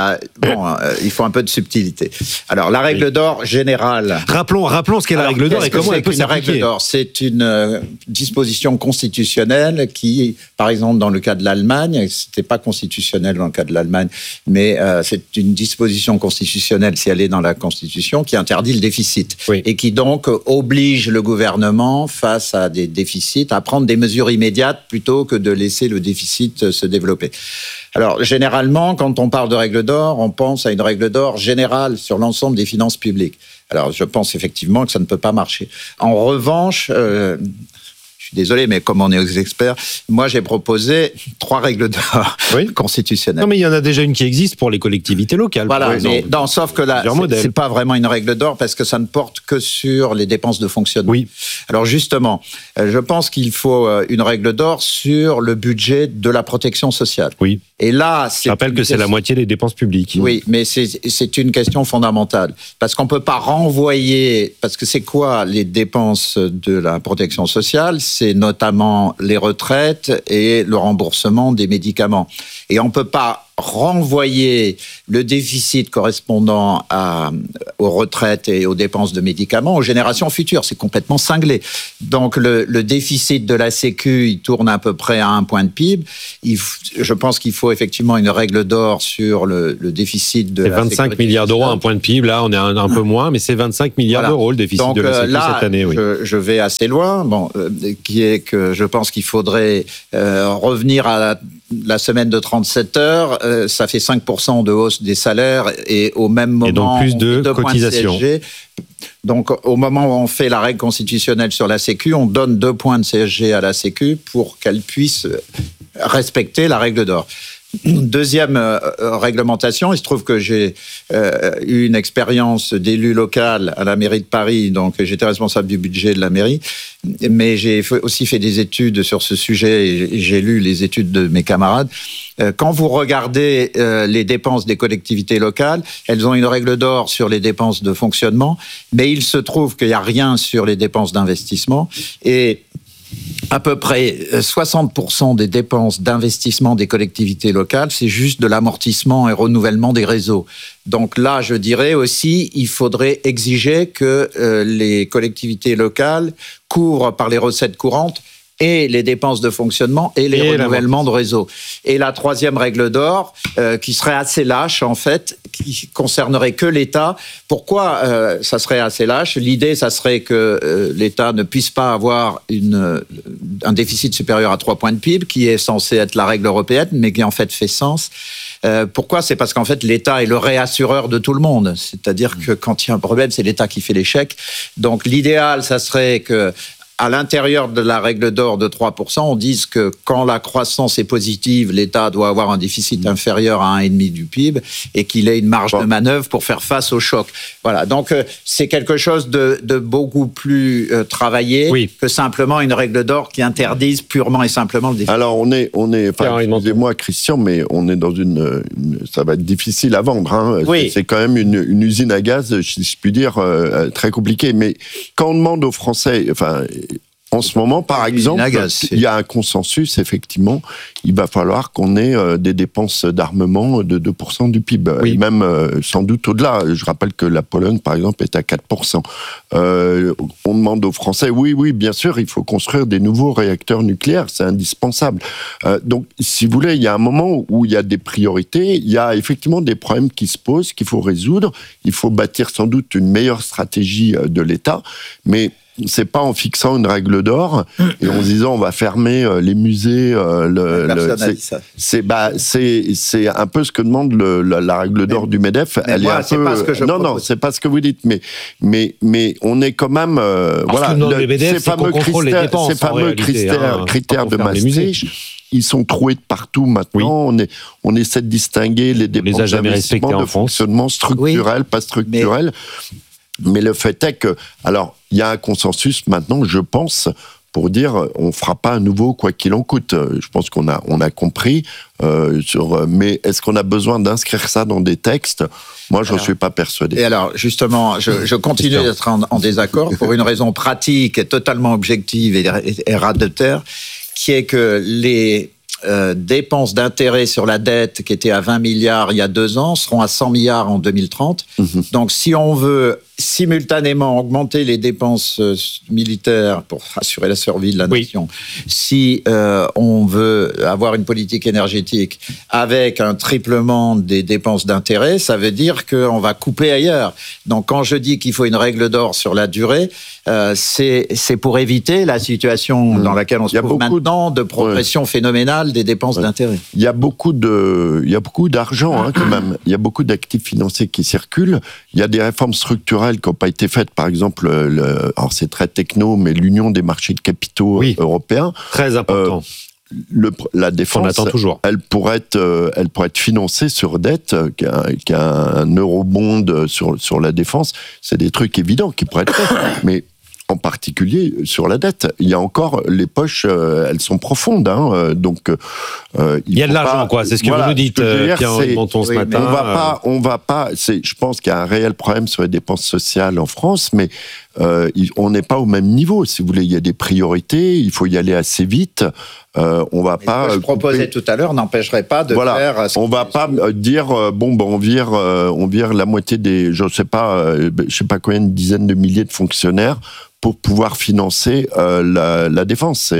il faut un peu de subtilité. Alors la règle d'or générale. Rappelons ce qu'est la règle d'or et comment elle peut s'appliquer. La règle d'or, c'est une disposition constitutionnelle qui, par exemple, dans le cas de l'Allemagne, c'était pas constitutionnel dans le cas de l'Allemagne, mais c'est une disposition constitutionnelle, si elle est dans la Constitution, qui interdit le déficit et qui donc oblige le gouvernement, face à des déficits, à prendre des mesures immédiates plutôt que de laisser le déficit se développer. Alors, généralement, quand on parle de règle d'or, on pense à une règle d'or générale sur l'ensemble des finances publiques. Alors, je pense effectivement que ça ne peut pas marcher. En revanche, je suis désolé, mais comme on est aux experts, moi j'ai proposé 3 règles d'or constitutionnelles. Non, mais il y en a déjà une qui existe pour les collectivités locales. Voilà, mais sauf que là, c'est pas vraiment une règle d'or parce que ça ne porte que sur les dépenses de fonctionnement. Oui. Alors justement, je pense qu'il faut une règle d'or sur le budget de la protection sociale. Oui. Et là, je rappelle que c'est la moitié des dépenses publiques. Oui, mais c'est une question fondamentale. Parce qu'on ne peut pas renvoyer... Parce que c'est quoi les dépenses de la protection sociale ? C'est notamment les retraites et le remboursement des médicaments. Et on ne peut pas renvoyer le déficit correspondant aux retraites et aux dépenses de médicaments aux générations futures. C'est complètement cinglé. Donc le déficit de la Sécu, il tourne à peu près à 1 point de PIB. Je pense qu'il faut effectivement une règle d'or sur le déficit de la Sécurité. C'est 25 milliards d'euros, 1 point de PIB. Là, on est un peu moins, mais c'est 25 milliards d'euros le déficit de la Sécu cette année. Oui. Je vais assez loin, qui est que je pense qu'il faudrait revenir à la semaine de 37 heures, ça fait 5% de hausse des salaires et au même moment, et donc plus de cotisations. Donc, au moment où on fait la règle constitutionnelle sur la Sécu, on donne 2 points de CSG à la Sécu pour qu'elle puisse respecter la règle d'or. Deuxième réglementation, il se trouve que j'ai eu une expérience d'élu local à la mairie de Paris, donc j'étais responsable du budget de la mairie, mais j'ai aussi fait des études sur ce sujet et j'ai lu les études de mes camarades. Quand vous regardez les dépenses des collectivités locales, elles ont une règle d'or sur les dépenses de fonctionnement, mais il se trouve qu'il n'y a rien sur les dépenses d'investissement et à peu près 60% des dépenses d'investissement des collectivités locales, c'est juste de l'amortissement et renouvellement des réseaux. Donc là, je dirais aussi, il faudrait exiger que les collectivités locales couvrent par les recettes courantes et les dépenses de fonctionnement et les renouvellements de réseau. Et la troisième règle d'or, qui serait assez lâche en fait, qui concernerait que l'État. Pourquoi ça serait assez lâche ? L'idée, ça serait que l'État ne puisse pas avoir un déficit supérieur à 3 points de PIB, qui est censé être la règle européenne, mais qui en fait fait sens. Pourquoi ? C'est parce qu'en fait, l'État est le réassureur de tout le monde. C'est-à-dire que quand il y a un problème, c'est l'État qui fait les chèques. Donc l'idéal, ça serait que à l'intérieur de la règle d'or de 3%, on dise que quand la croissance est positive, l'État doit avoir un déficit inférieur à 1,5 du PIB et qu'il ait une marge de manœuvre pour faire face au choc. Voilà, donc c'est quelque chose de beaucoup plus travaillé que simplement une règle d'or qui interdise purement et simplement le déficit. Alors on est excusez-moi Christian, mais on est dans ça va être difficile à vendre. Hein. Oui. C'est quand même une usine à gaz, si je puis dire, très compliquée. Mais quand on demande aux Français, en ce moment, par exemple, il y a un consensus, effectivement, il va falloir qu'on ait des dépenses d'armement de 2% du PIB, et même sans doute au-delà. Je rappelle que la Pologne, par exemple, est à 4%. On demande aux Français, oui, bien sûr, il faut construire des nouveaux réacteurs nucléaires, c'est indispensable. Donc, si vous voulez, il y a un moment où il y a des priorités, il y a effectivement des problèmes qui se posent, qu'il faut résoudre, il faut bâtir sans doute une meilleure stratégie de l'État, mais c'est pas en fixant une règle d'or et en disant on va fermer les musées. C'est un peu ce que demande la règle d'or du MEDEF. Elle est un peu. Non, c'est pas ce que vous dites, mais on est quand même ces fameux critères de Maastricht. Ils sont troués de partout maintenant. On essaie de distinguer les dépenses d'investissement, de fonctionnement structurel, pas structurel. Mais le fait est que, alors, il y a un consensus maintenant, je pense, pour dire on fera pas à nouveau quoi qu'il en coûte. Je pense qu'on a compris. Mais est-ce qu'on a besoin d'inscrire ça dans des textes ? Moi, je ne suis pas persuadé. Et alors, justement, je continue d'être en désaccord pour une raison pratique, totalement objective et ras de terre, qui est que dépenses d'intérêt sur la dette qui étaient à 20 milliards il y a 2 ans seront à 100 milliards en 2030. Donc, si on veut simultanément augmenter les dépenses militaires pour assurer la survie de la nation, si on veut avoir une politique énergétique avec un triplement des dépenses d'intérêt, ça veut dire qu'on va couper ailleurs. Donc, quand je dis qu'il faut une règle d'or sur la durée, c'est pour éviter la situation dans laquelle on se trouve maintenant de progression phénoménale des dépenses d'intérêt. Il y a beaucoup d'argent quand même. Il y a beaucoup d'actifs financiers qui circulent. Il y a des réformes structurelles qui n'ont pas été faites. Par exemple, alors c'est très techno, mais l'union des marchés de capitaux européens. Très important. La défense, on attend toujours. Elle pourrait être financée sur dette, qu'un eurobond sur la défense. C'est des trucs évidents qui pourraient être faits. Mais en particulier sur la dette, il y a encore les poches, elles sont profondes, donc il y a de l'argent, quoi. C'est ce que vous nous dites, Pierre-Henri Bonneton, ce matin. On va pas. Je pense qu'il y a un réel problème sur les dépenses sociales en France, mais on n'est pas au même niveau. Si vous voulez, il y a des priorités. Il faut y aller assez vite. On va pas. Ce que je proposais tout à l'heure n'empêcherait pas de faire. On va pas dire on vire la moitié des, je sais pas combien, une dizaine de milliers de fonctionnaires pour pouvoir financer la défense.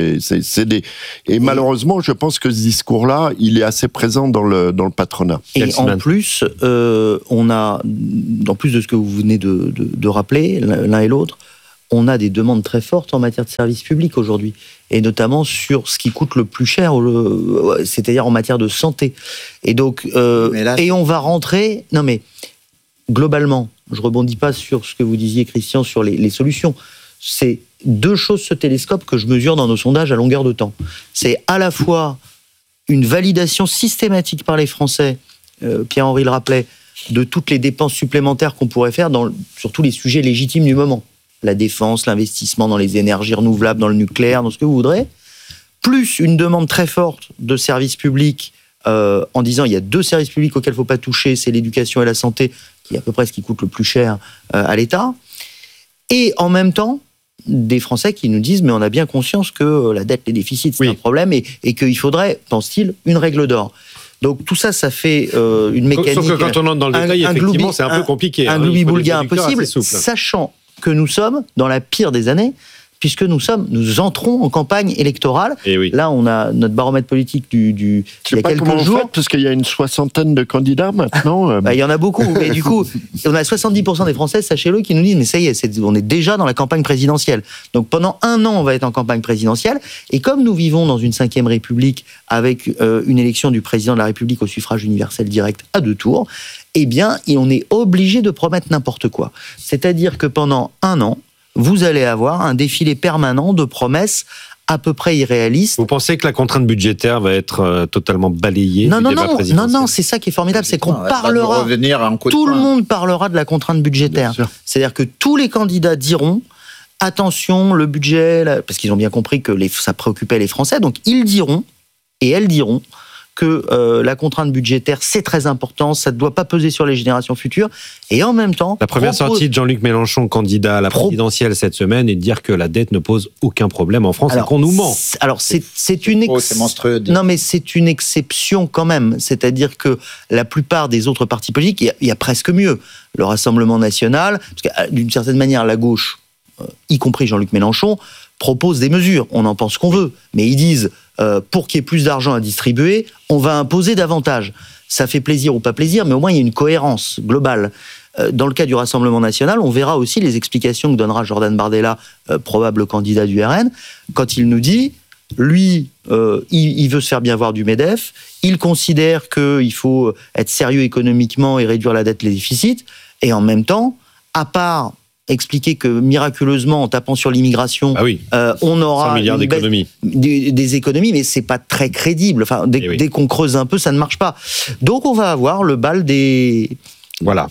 Et malheureusement, je pense que ce discours-là, il est assez présent dans le patronat. Et en plus, on a, en plus de ce que vous venez de rappeler, l'un et l'autre, on a des demandes très fortes en matière de services publics aujourd'hui, et notamment sur ce qui coûte le plus cher, c'est-à-dire en matière de santé. Et donc, et on va rentrer. Non mais globalement, je rebondis pas sur ce que vous disiez, Christian, sur les solutions. C'est 2 choses, ce télescope, que je mesure dans nos sondages à longueur de temps. C'est à la fois une validation systématique par les Français, Pierre-Henri le rappelait, de toutes les dépenses supplémentaires qu'on pourrait faire sur tous les sujets légitimes du moment. La défense, l'investissement dans les énergies renouvelables, dans le nucléaire, dans ce que vous voudrez. Plus une demande très forte de services publics en disant il y a 2 services publics auxquels il ne faut pas toucher, c'est l'éducation et la santé, qui est à peu près ce qui coûte le plus cher à l'État. Et en même temps, des Français qui nous disent mais on a bien conscience que la dette, les déficits, c'est un problème et qu'il faudrait, pense-t-il, une règle d'or. Donc tout ça, ça fait une mécanique. Sauf que quand on entre dans le détail, effectivement, c'est un peu compliqué. Un gloubi-boulga impossible, sachant que nous sommes dans la pire des années, puisque nous entrons en campagne électorale. Là, on a notre baromètre politique il y a quelques jours. Parce qu'il y a une 60aine de candidats maintenant. Il y en a beaucoup, mais du coup, on a 70% des Français, sachez-le, qui nous disent mais ça y est, on est déjà dans la campagne présidentielle. Donc pendant 1 an, on va être en campagne présidentielle. Et comme nous vivons dans une 5e République avec une élection du président de la République au suffrage universel direct à 2 tours, eh bien, on est obligé de promettre n'importe quoi. C'est-à-dire que pendant 1 an, vous allez avoir un défilé permanent de promesses à peu près irréalistes. Vous pensez que la contrainte budgétaire va être totalement balayée du débat présidentiel ? Non, c'est ça qui est formidable, c'est qu'on parlera, tout le monde parlera de la contrainte budgétaire. C'est-à-dire que tous les candidats diront attention, le budget, parce qu'ils ont bien compris que ça préoccupait les Français, donc ils diront, et elles diront, que la contrainte budgétaire, c'est très important, ça ne doit pas peser sur les générations futures, et en même temps... La première sortie de Jean-Luc Mélenchon, candidat à la présidentielle cette semaine, est de dire que la dette ne pose aucun problème en France et qu'on nous ment. Alors, c'est monstrueux. Non, mais c'est une exception quand même, c'est-à-dire que la plupart des autres partis politiques, il y a presque mieux. Le Rassemblement national, parce que d'une certaine manière, la gauche, y compris Jean-Luc Mélenchon, propose des mesures, on en pense qu'on veut, mais ils disent... pour qu'il y ait plus d'argent à distribuer, on va imposer davantage. Ça fait plaisir ou pas plaisir, mais au moins il y a une cohérence globale. Dans le cas du Rassemblement national, on verra aussi les explications que donnera Jordan Bardella, probable candidat du RN, quand il nous dit, lui, il veut se faire bien voir du MEDEF, il considère qu'il faut être sérieux économiquement et réduire la dette, les déficits, et en même temps, à part... expliquer que miraculeusement, en tapant sur l'immigration, on aura 100 milliards d'économies. Des économies, mais c'est pas très crédible. Enfin, dès qu'on creuse un peu, ça ne marche pas. Donc, on va avoir le bal des... Voilà.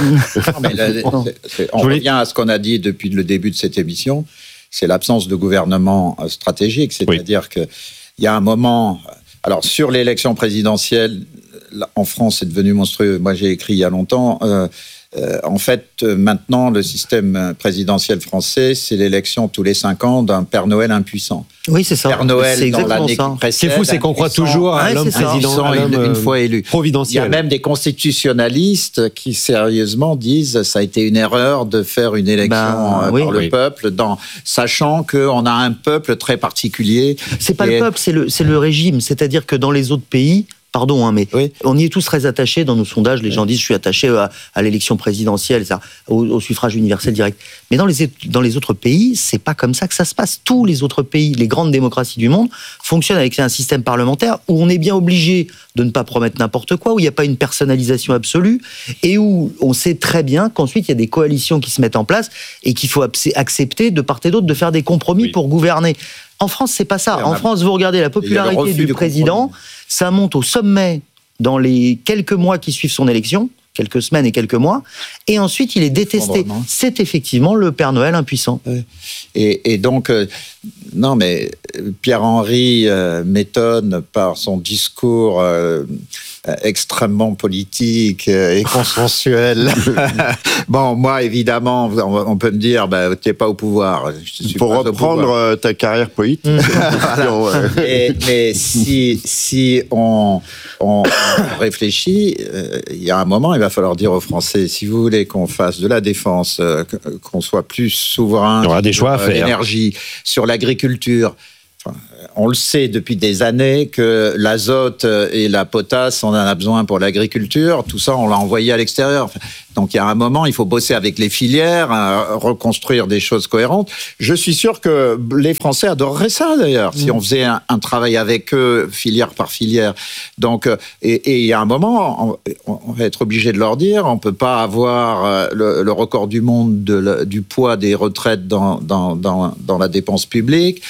On revient à ce qu'on a dit depuis le début de cette émission, c'est l'absence de gouvernement stratégique. C'est-à-dire qu'il y a un moment... Alors, sur l'élection présidentielle, en France, c'est devenu monstrueux. Moi, j'ai écrit il y a longtemps... En fait, maintenant, le système présidentiel français, c'est l'élection tous les 5 ans d'un Père Noël impuissant. Oui, c'est ça. Père Noël, c'est dans l'année ça. qui précède. Ce qui est fou, c'est qu'on croit toujours à l'homme président, une fois élu. Providentiel. Il y a même des constitutionnalistes qui sérieusement disent ça a été une erreur de faire une élection par le peuple, sachant qu'on a un peuple très particulier. C'est pas le peuple, c'est le régime. C'est-à-dire que dans les autres pays, pardon, mais on y est tous très attachés dans nos sondages. Les gens disent je suis attaché à l'élection présidentielle, au suffrage universel direct. Mais dans les autres pays, c'est pas comme ça que ça se passe. Tous les autres pays, les grandes démocraties du monde, fonctionnent avec un système parlementaire où on est bien obligé de ne pas promettre n'importe quoi, où il n'y a pas une personnalisation absolue et où on sait très bien qu'ensuite il y a des coalitions qui se mettent en place et qu'il faut accepter de part et d'autre de faire des compromis pour gouverner. En France, c'est pas ça. En France, vous regardez la popularité du président, ça monte au sommet dans les quelques mois qui suivent son élection, quelques semaines et quelques mois, et ensuite il est détesté. C'est effectivement le Père Noël impuissant. Et donc, non mais Pierre-Henry m'étonne par son discours extrêmement politique et consensuel. Bon, moi, évidemment, on peut me dire, t'es pas au pouvoir. Pour reprendre ta carrière politique. Mais si on réfléchit, il y a un moment, il va falloir dire aux Français, si vous voulez qu'on fasse de la défense, qu'on soit plus souverain, il y aura des choix à faire. L'énergie, sur l'agriculture. On le sait depuis des années que l'azote et la potasse, on en a besoin pour l'agriculture. Tout ça, on l'a envoyé à l'extérieur. Donc, il y a un moment, il faut bosser avec les filières, reconstruire des choses cohérentes. Je suis sûr que les Français adoreraient ça, d'ailleurs, si on faisait un travail avec eux, filière par filière. Donc, et il y a un moment, on va être obligé de leur dire, on peut pas avoir le record du monde du poids des retraites dans la dépense publique.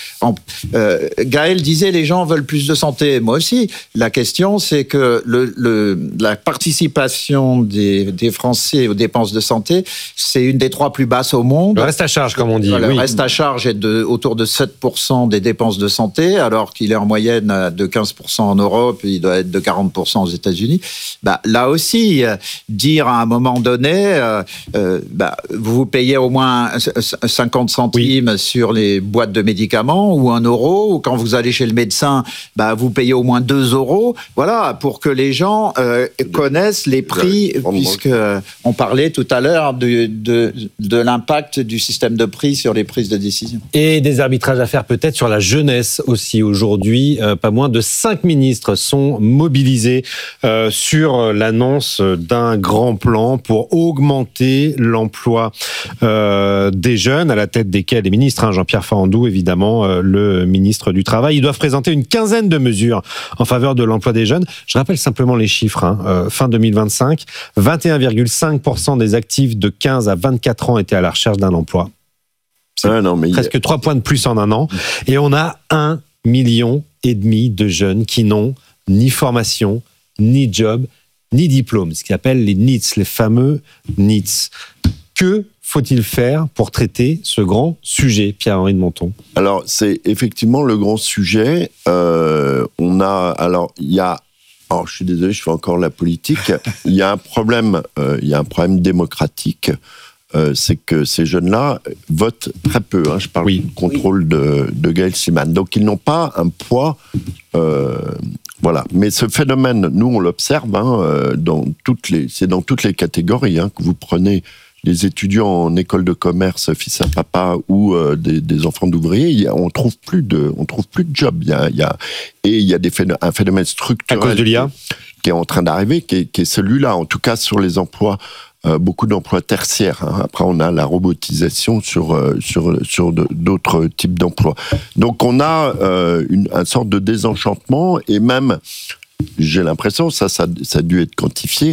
Gaël disait, les gens veulent plus de santé. Moi aussi. La question, c'est que la participation des Français aux dépenses de santé, c'est une des 3 plus basses au monde. Le reste à charge, comme on dit. Le reste à charge est autour de 7% des dépenses de santé, alors qu'il est en moyenne de 15% en Europe, il doit être de 40% aux États-Unis. Là aussi, dire à un moment donné, vous payez au moins 50 centimes sur les boîtes de médicaments, ou 1 euro, ou quand vous allez chez le médecin, vous payez au moins 2 euros. Voilà, pour que les gens connaissent les prix, puisque on parlait tout à l'heure de l'impact du système de prix sur les prises de décision. Et des arbitrages à faire peut-être sur la jeunesse aussi. Aujourd'hui, pas moins de 5 ministres sont mobilisés sur l'annonce d'un grand plan pour augmenter l'emploi des jeunes, à la tête desquels les ministres, Jean-Pierre Farandou, évidemment, le ministre du Travail. Ils doivent présenter une quinzaine de mesures en faveur de l'emploi des jeunes. Je rappelle simplement les chiffres. Fin 2025, 21,5% des actifs de 15 à 24 ans étaient à la recherche d'un emploi. C'est presque 3 points de plus en un an. Et on a 1,5 million de jeunes qui n'ont ni formation, ni job, ni diplôme. Ce qu'ils appellent les NEETs, les fameux NEETs. Que faut-il faire pour traiter ce grand sujet, Pierre-Henri de Monton ? Alors, c'est effectivement le grand sujet. Je suis désolé, je fais encore la politique. Il y a un problème démocratique. C'est que ces jeunes-là votent très peu. Je parle du contrôle de Gaël Siman. Donc, ils n'ont pas un poids. Voilà. Mais ce phénomène, nous, on l'observe dans toutes les catégories. Que vous prenez les étudiants en école de commerce, fils à papa, ou des enfants d'ouvriers, on trouve plus de job. Il y a un phénomène structurel à cause de l'IA qui est en train d'arriver, qui est celui-là. En tout cas, sur les emplois, beaucoup d'emplois tertiaires. Après, on a la robotisation sur d'autres types d'emplois. Donc, on a une sorte de désenchantement, et même, j'ai l'impression, ça a dû être quantifié,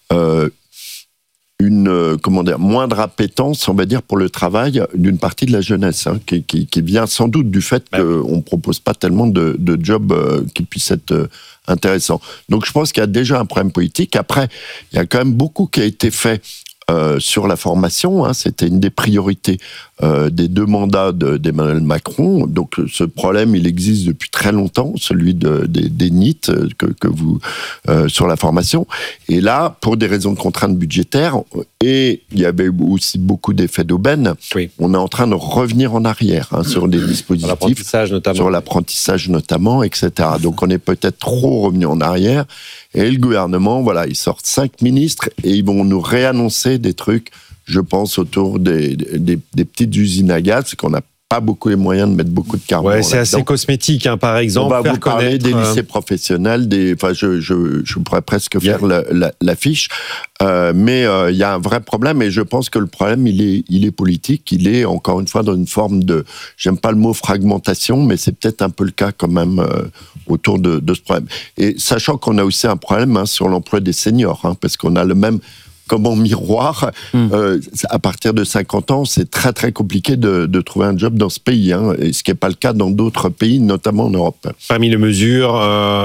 une moindre appétence, on va dire, pour le travail d'une partie de la jeunesse, qui vient sans doute du fait qu'on ne propose pas tellement de jobs qui puissent être intéressants. Donc je pense qu'il y a déjà un problème politique. Après, il y a quand même beaucoup qui a été fait sur la formation. C'était une des priorités des 2 mandats d'Emmanuel Macron. Donc ce problème, il existe depuis très longtemps, celui des NEET que vous sur la formation. Et là, pour des raisons de contraintes budgétaires, et il y avait aussi beaucoup d'effets d'aubaine, on est en train de revenir en arrière sur des dispositifs, sur l'apprentissage notamment, etc. Donc on est peut-être trop revenu en arrière. Et le gouvernement, voilà, ils sortent 5 ministres et ils vont nous réannoncer des trucs, je pense, autour des petites usines à gaz, c'est qu'on n'a pas beaucoup les moyens de mettre beaucoup de carbone. Ouais, c'est assez cosmétique, par exemple. On va vous parler des lycées professionnels, je pourrais presque faire l'affiche, mais il y a un vrai problème, et je pense que le problème, il est politique, il est, encore une fois, dans une forme de, j'aime pas le mot fragmentation, mais c'est peut-être un peu le cas quand même autour de ce problème. Et sachant qu'on a aussi un problème sur l'emploi des seniors, parce qu'on a le même... Comme en miroir, à partir de 50 ans, c'est très très compliqué de trouver un job dans ce pays, et ce qui n'est pas le cas dans d'autres pays, notamment en Europe. Parmi les mesures,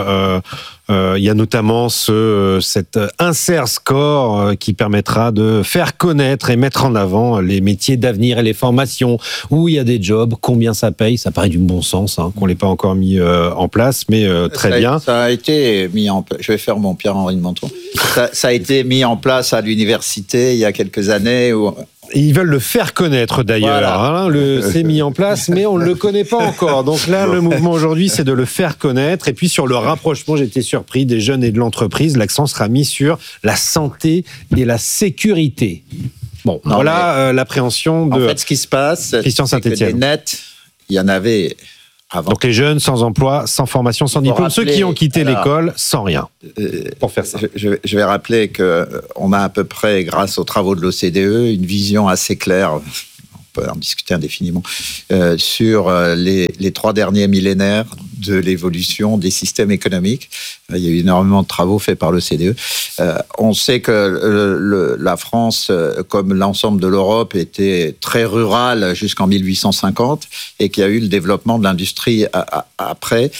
il y a notamment cet insert score qui permettra de faire connaître et mettre en avant les métiers d'avenir et les formations où il y a des jobs, combien ça paye. Ça paraît du bon sens, qu'on ne l'ait pas encore mis en place, mais très bien. Ça a été mis en place. Je vais faire mon Pierre-Henri de Menton. Ça a été mis en place à l'université il y a quelques années où... Ils veulent le faire connaître d'ailleurs. Voilà. C'est mis en place, mais on ne le connaît pas encore. Donc là, le mouvement aujourd'hui, c'est de le faire connaître. Et puis sur le rapprochement, j'étais surpris des jeunes et de l'entreprise. L'accent sera mis sur la santé et la sécurité. Bon, non, voilà l'appréhension de. En fait, ce qui se passe, Christian Saint-Etienne. C'est que des nets, il y en avait. Avant. Donc les jeunes sans emploi, sans formation, sans diplôme, ceux qui ont quitté l'école sans rien. Pour faire ça. Je vais rappeler qu'on a à peu près, grâce aux travaux de l'OCDE, une vision assez claire, on peut en discuter indéfiniment, sur les 3 derniers millénaires de l'évolution des systèmes économiques. Il y a eu énormément de travaux faits par l'OCDE. On sait que la France, comme l'ensemble de l'Europe, était très rurale jusqu'en 1850 et qu'il y a eu le développement de l'industrie après.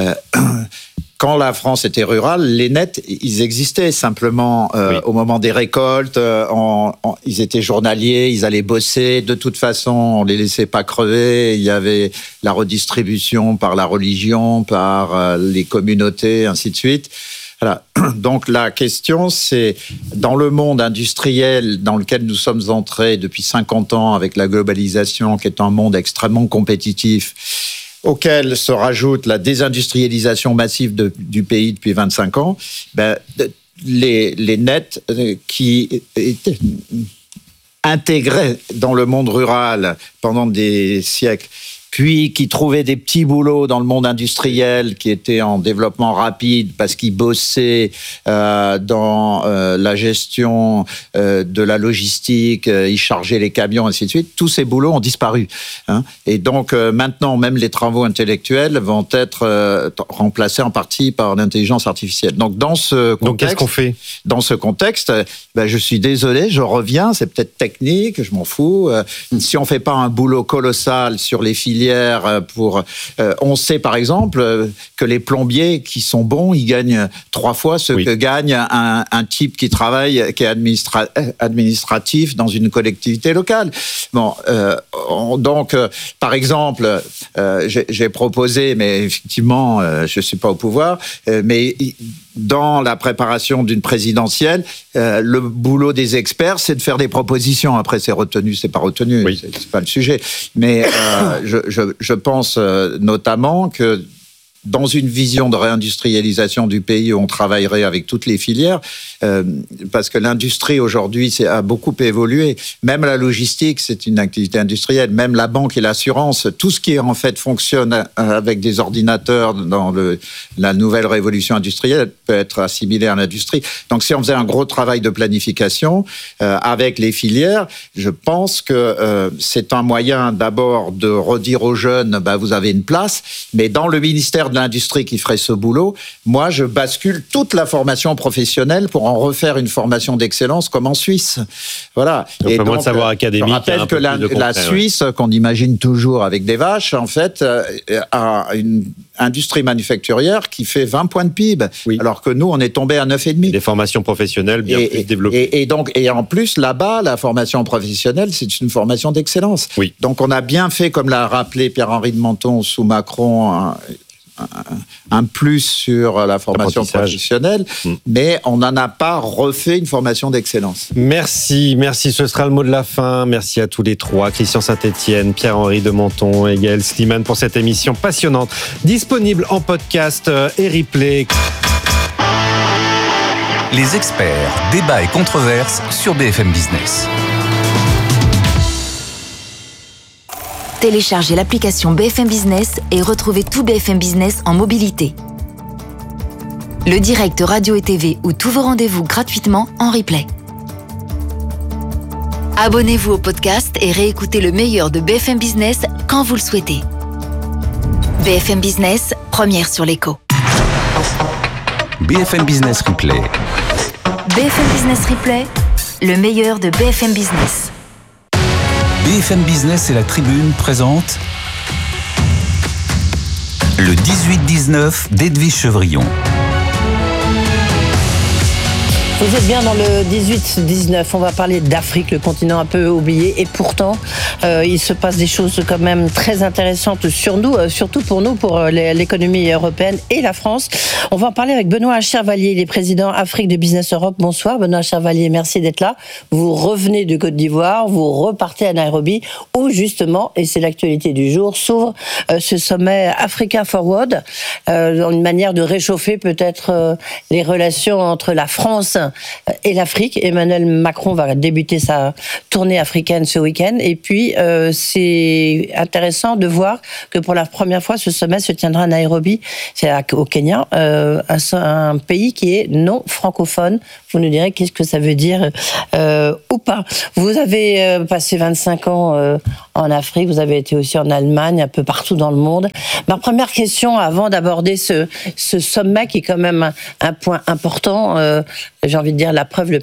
Quand la France était rurale, les nets, ils existaient simplement au moment des récoltes. Ils étaient journaliers, ils allaient bosser. De toute façon, on les laissait pas crever. Il y avait la redistribution par la religion, par les communautés, ainsi de suite. Voilà. Donc la question, c'est dans le monde industriel dans lequel nous sommes entrés depuis 50 ans avec la globalisation, qui est un monde extrêmement compétitif, auquel se rajoute la désindustrialisation massive du pays depuis 25 ans, les nets qui étaient intégrés dans le monde rural pendant des siècles, puis qui trouvaient des petits boulots dans le monde industriel qui étaient en développement rapide parce qu'ils bossaient dans la gestion de la logistique, ils chargeaient les camions, ainsi de suite. Tous ces boulots ont disparu. Et donc maintenant, même les travaux intellectuels vont être remplacés en partie par l'intelligence artificielle. Donc dans ce contexte, donc qu'est-ce qu'on fait ? Dans ce contexte, je suis désolé, je reviens, c'est peut-être technique, je m'en fous. Si on fait pas un boulot colossal sur les filières on sait par exemple que les plombiers qui sont bons, ils gagnent 3 fois ce que gagne un type qui travaille, qui est administratif dans une collectivité locale. Bon, donc par exemple, j'ai proposé, mais effectivement, je suis pas au pouvoir, mais dans la préparation d'une présidentielle, le boulot des experts, c'est de faire des propositions. Après, c'est retenu, c'est pas retenu, c'est pas le sujet. Mais je pense notamment que dans une vision de réindustrialisation du pays où on travaillerait avec toutes les filières, parce que l'industrie aujourd'hui a beaucoup évolué. Même la logistique, c'est une activité industrielle. Même la banque et l'assurance, tout ce qui en fait fonctionne avec des ordinateurs dans la nouvelle révolution industrielle peut être assimilé à l'industrie. Donc si on faisait un gros travail de planification avec les filières, je pense que c'est un moyen d'abord de redire aux jeunes, vous avez une place, mais dans le ministère de l'industrie qui ferait ce boulot. Moi, je bascule toute la formation professionnelle pour en refaire une formation d'excellence comme en Suisse. Voilà. Donc, moins de savoir académique. Je rappelle que la Suisse, qu'on imagine toujours avec des vaches, en fait, a une industrie manufacturière qui fait 20 points de PIB, alors que nous, on est tombé à 9,5. Des formations professionnelles bien plus développées. Et en plus, là-bas, la formation professionnelle, c'est une formation d'excellence. Oui. Donc, on a bien fait, comme l'a rappelé Pierre-Henri de Menton sous Macron, un plus sur la formation professionnelle, mais on n'en a pas refait une formation d'excellence. Merci, ce sera le mot de la fin. Merci à tous les trois, Christian Saint-Etienne, Pierre-Henri de Menton et Gaël Slimane pour cette émission passionnante, disponible en podcast et replay. Les experts, débats et controverses sur BFM Business. Téléchargez l'application BFM Business et retrouvez tout BFM Business en mobilité. Le direct radio et TV ou tous vos rendez-vous gratuitement en replay. Abonnez-vous au podcast et réécoutez le meilleur de BFM Business quand vous le souhaitez. BFM Business, première sur l'écho. BFM Business Replay. BFM Business Replay, le meilleur de BFM Business. BFM Business et la Tribune présentent le 18-19 d'Edwige Chevrillon. Vous êtes bien dans le 18-19, on va parler d'Afrique, le continent un peu oublié, et pourtant il se passe des choses quand même très intéressantes sur nous, surtout pour nous, pour l'économie européenne et la France. On va en parler avec Benoît Chervalier, il est président Afrique de Business Europe. Bonsoir Benoît Chervalier, merci d'être là. Vous revenez de Côte d'Ivoire, vous repartez à Nairobi, où justement, et c'est l'actualité du jour, s'ouvre ce sommet Africa Forward, une manière de réchauffer peut-être les relations entre la France et l'Afrique. Emmanuel Macron va débuter sa tournée africaine ce week-end. Et puis, c'est intéressant de voir que pour la première fois, ce sommet se tiendra à Nairobi, c'est au Kenya, un pays qui est non francophone. Vous nous direz qu'est-ce que ça veut dire ou pas. Vous avez passé 25 ans en Afrique, vous avez été aussi en Allemagne, un peu partout dans le monde. Ma première question, avant d'aborder ce sommet qui est quand même un point important, j'ai envie de dire la preuve,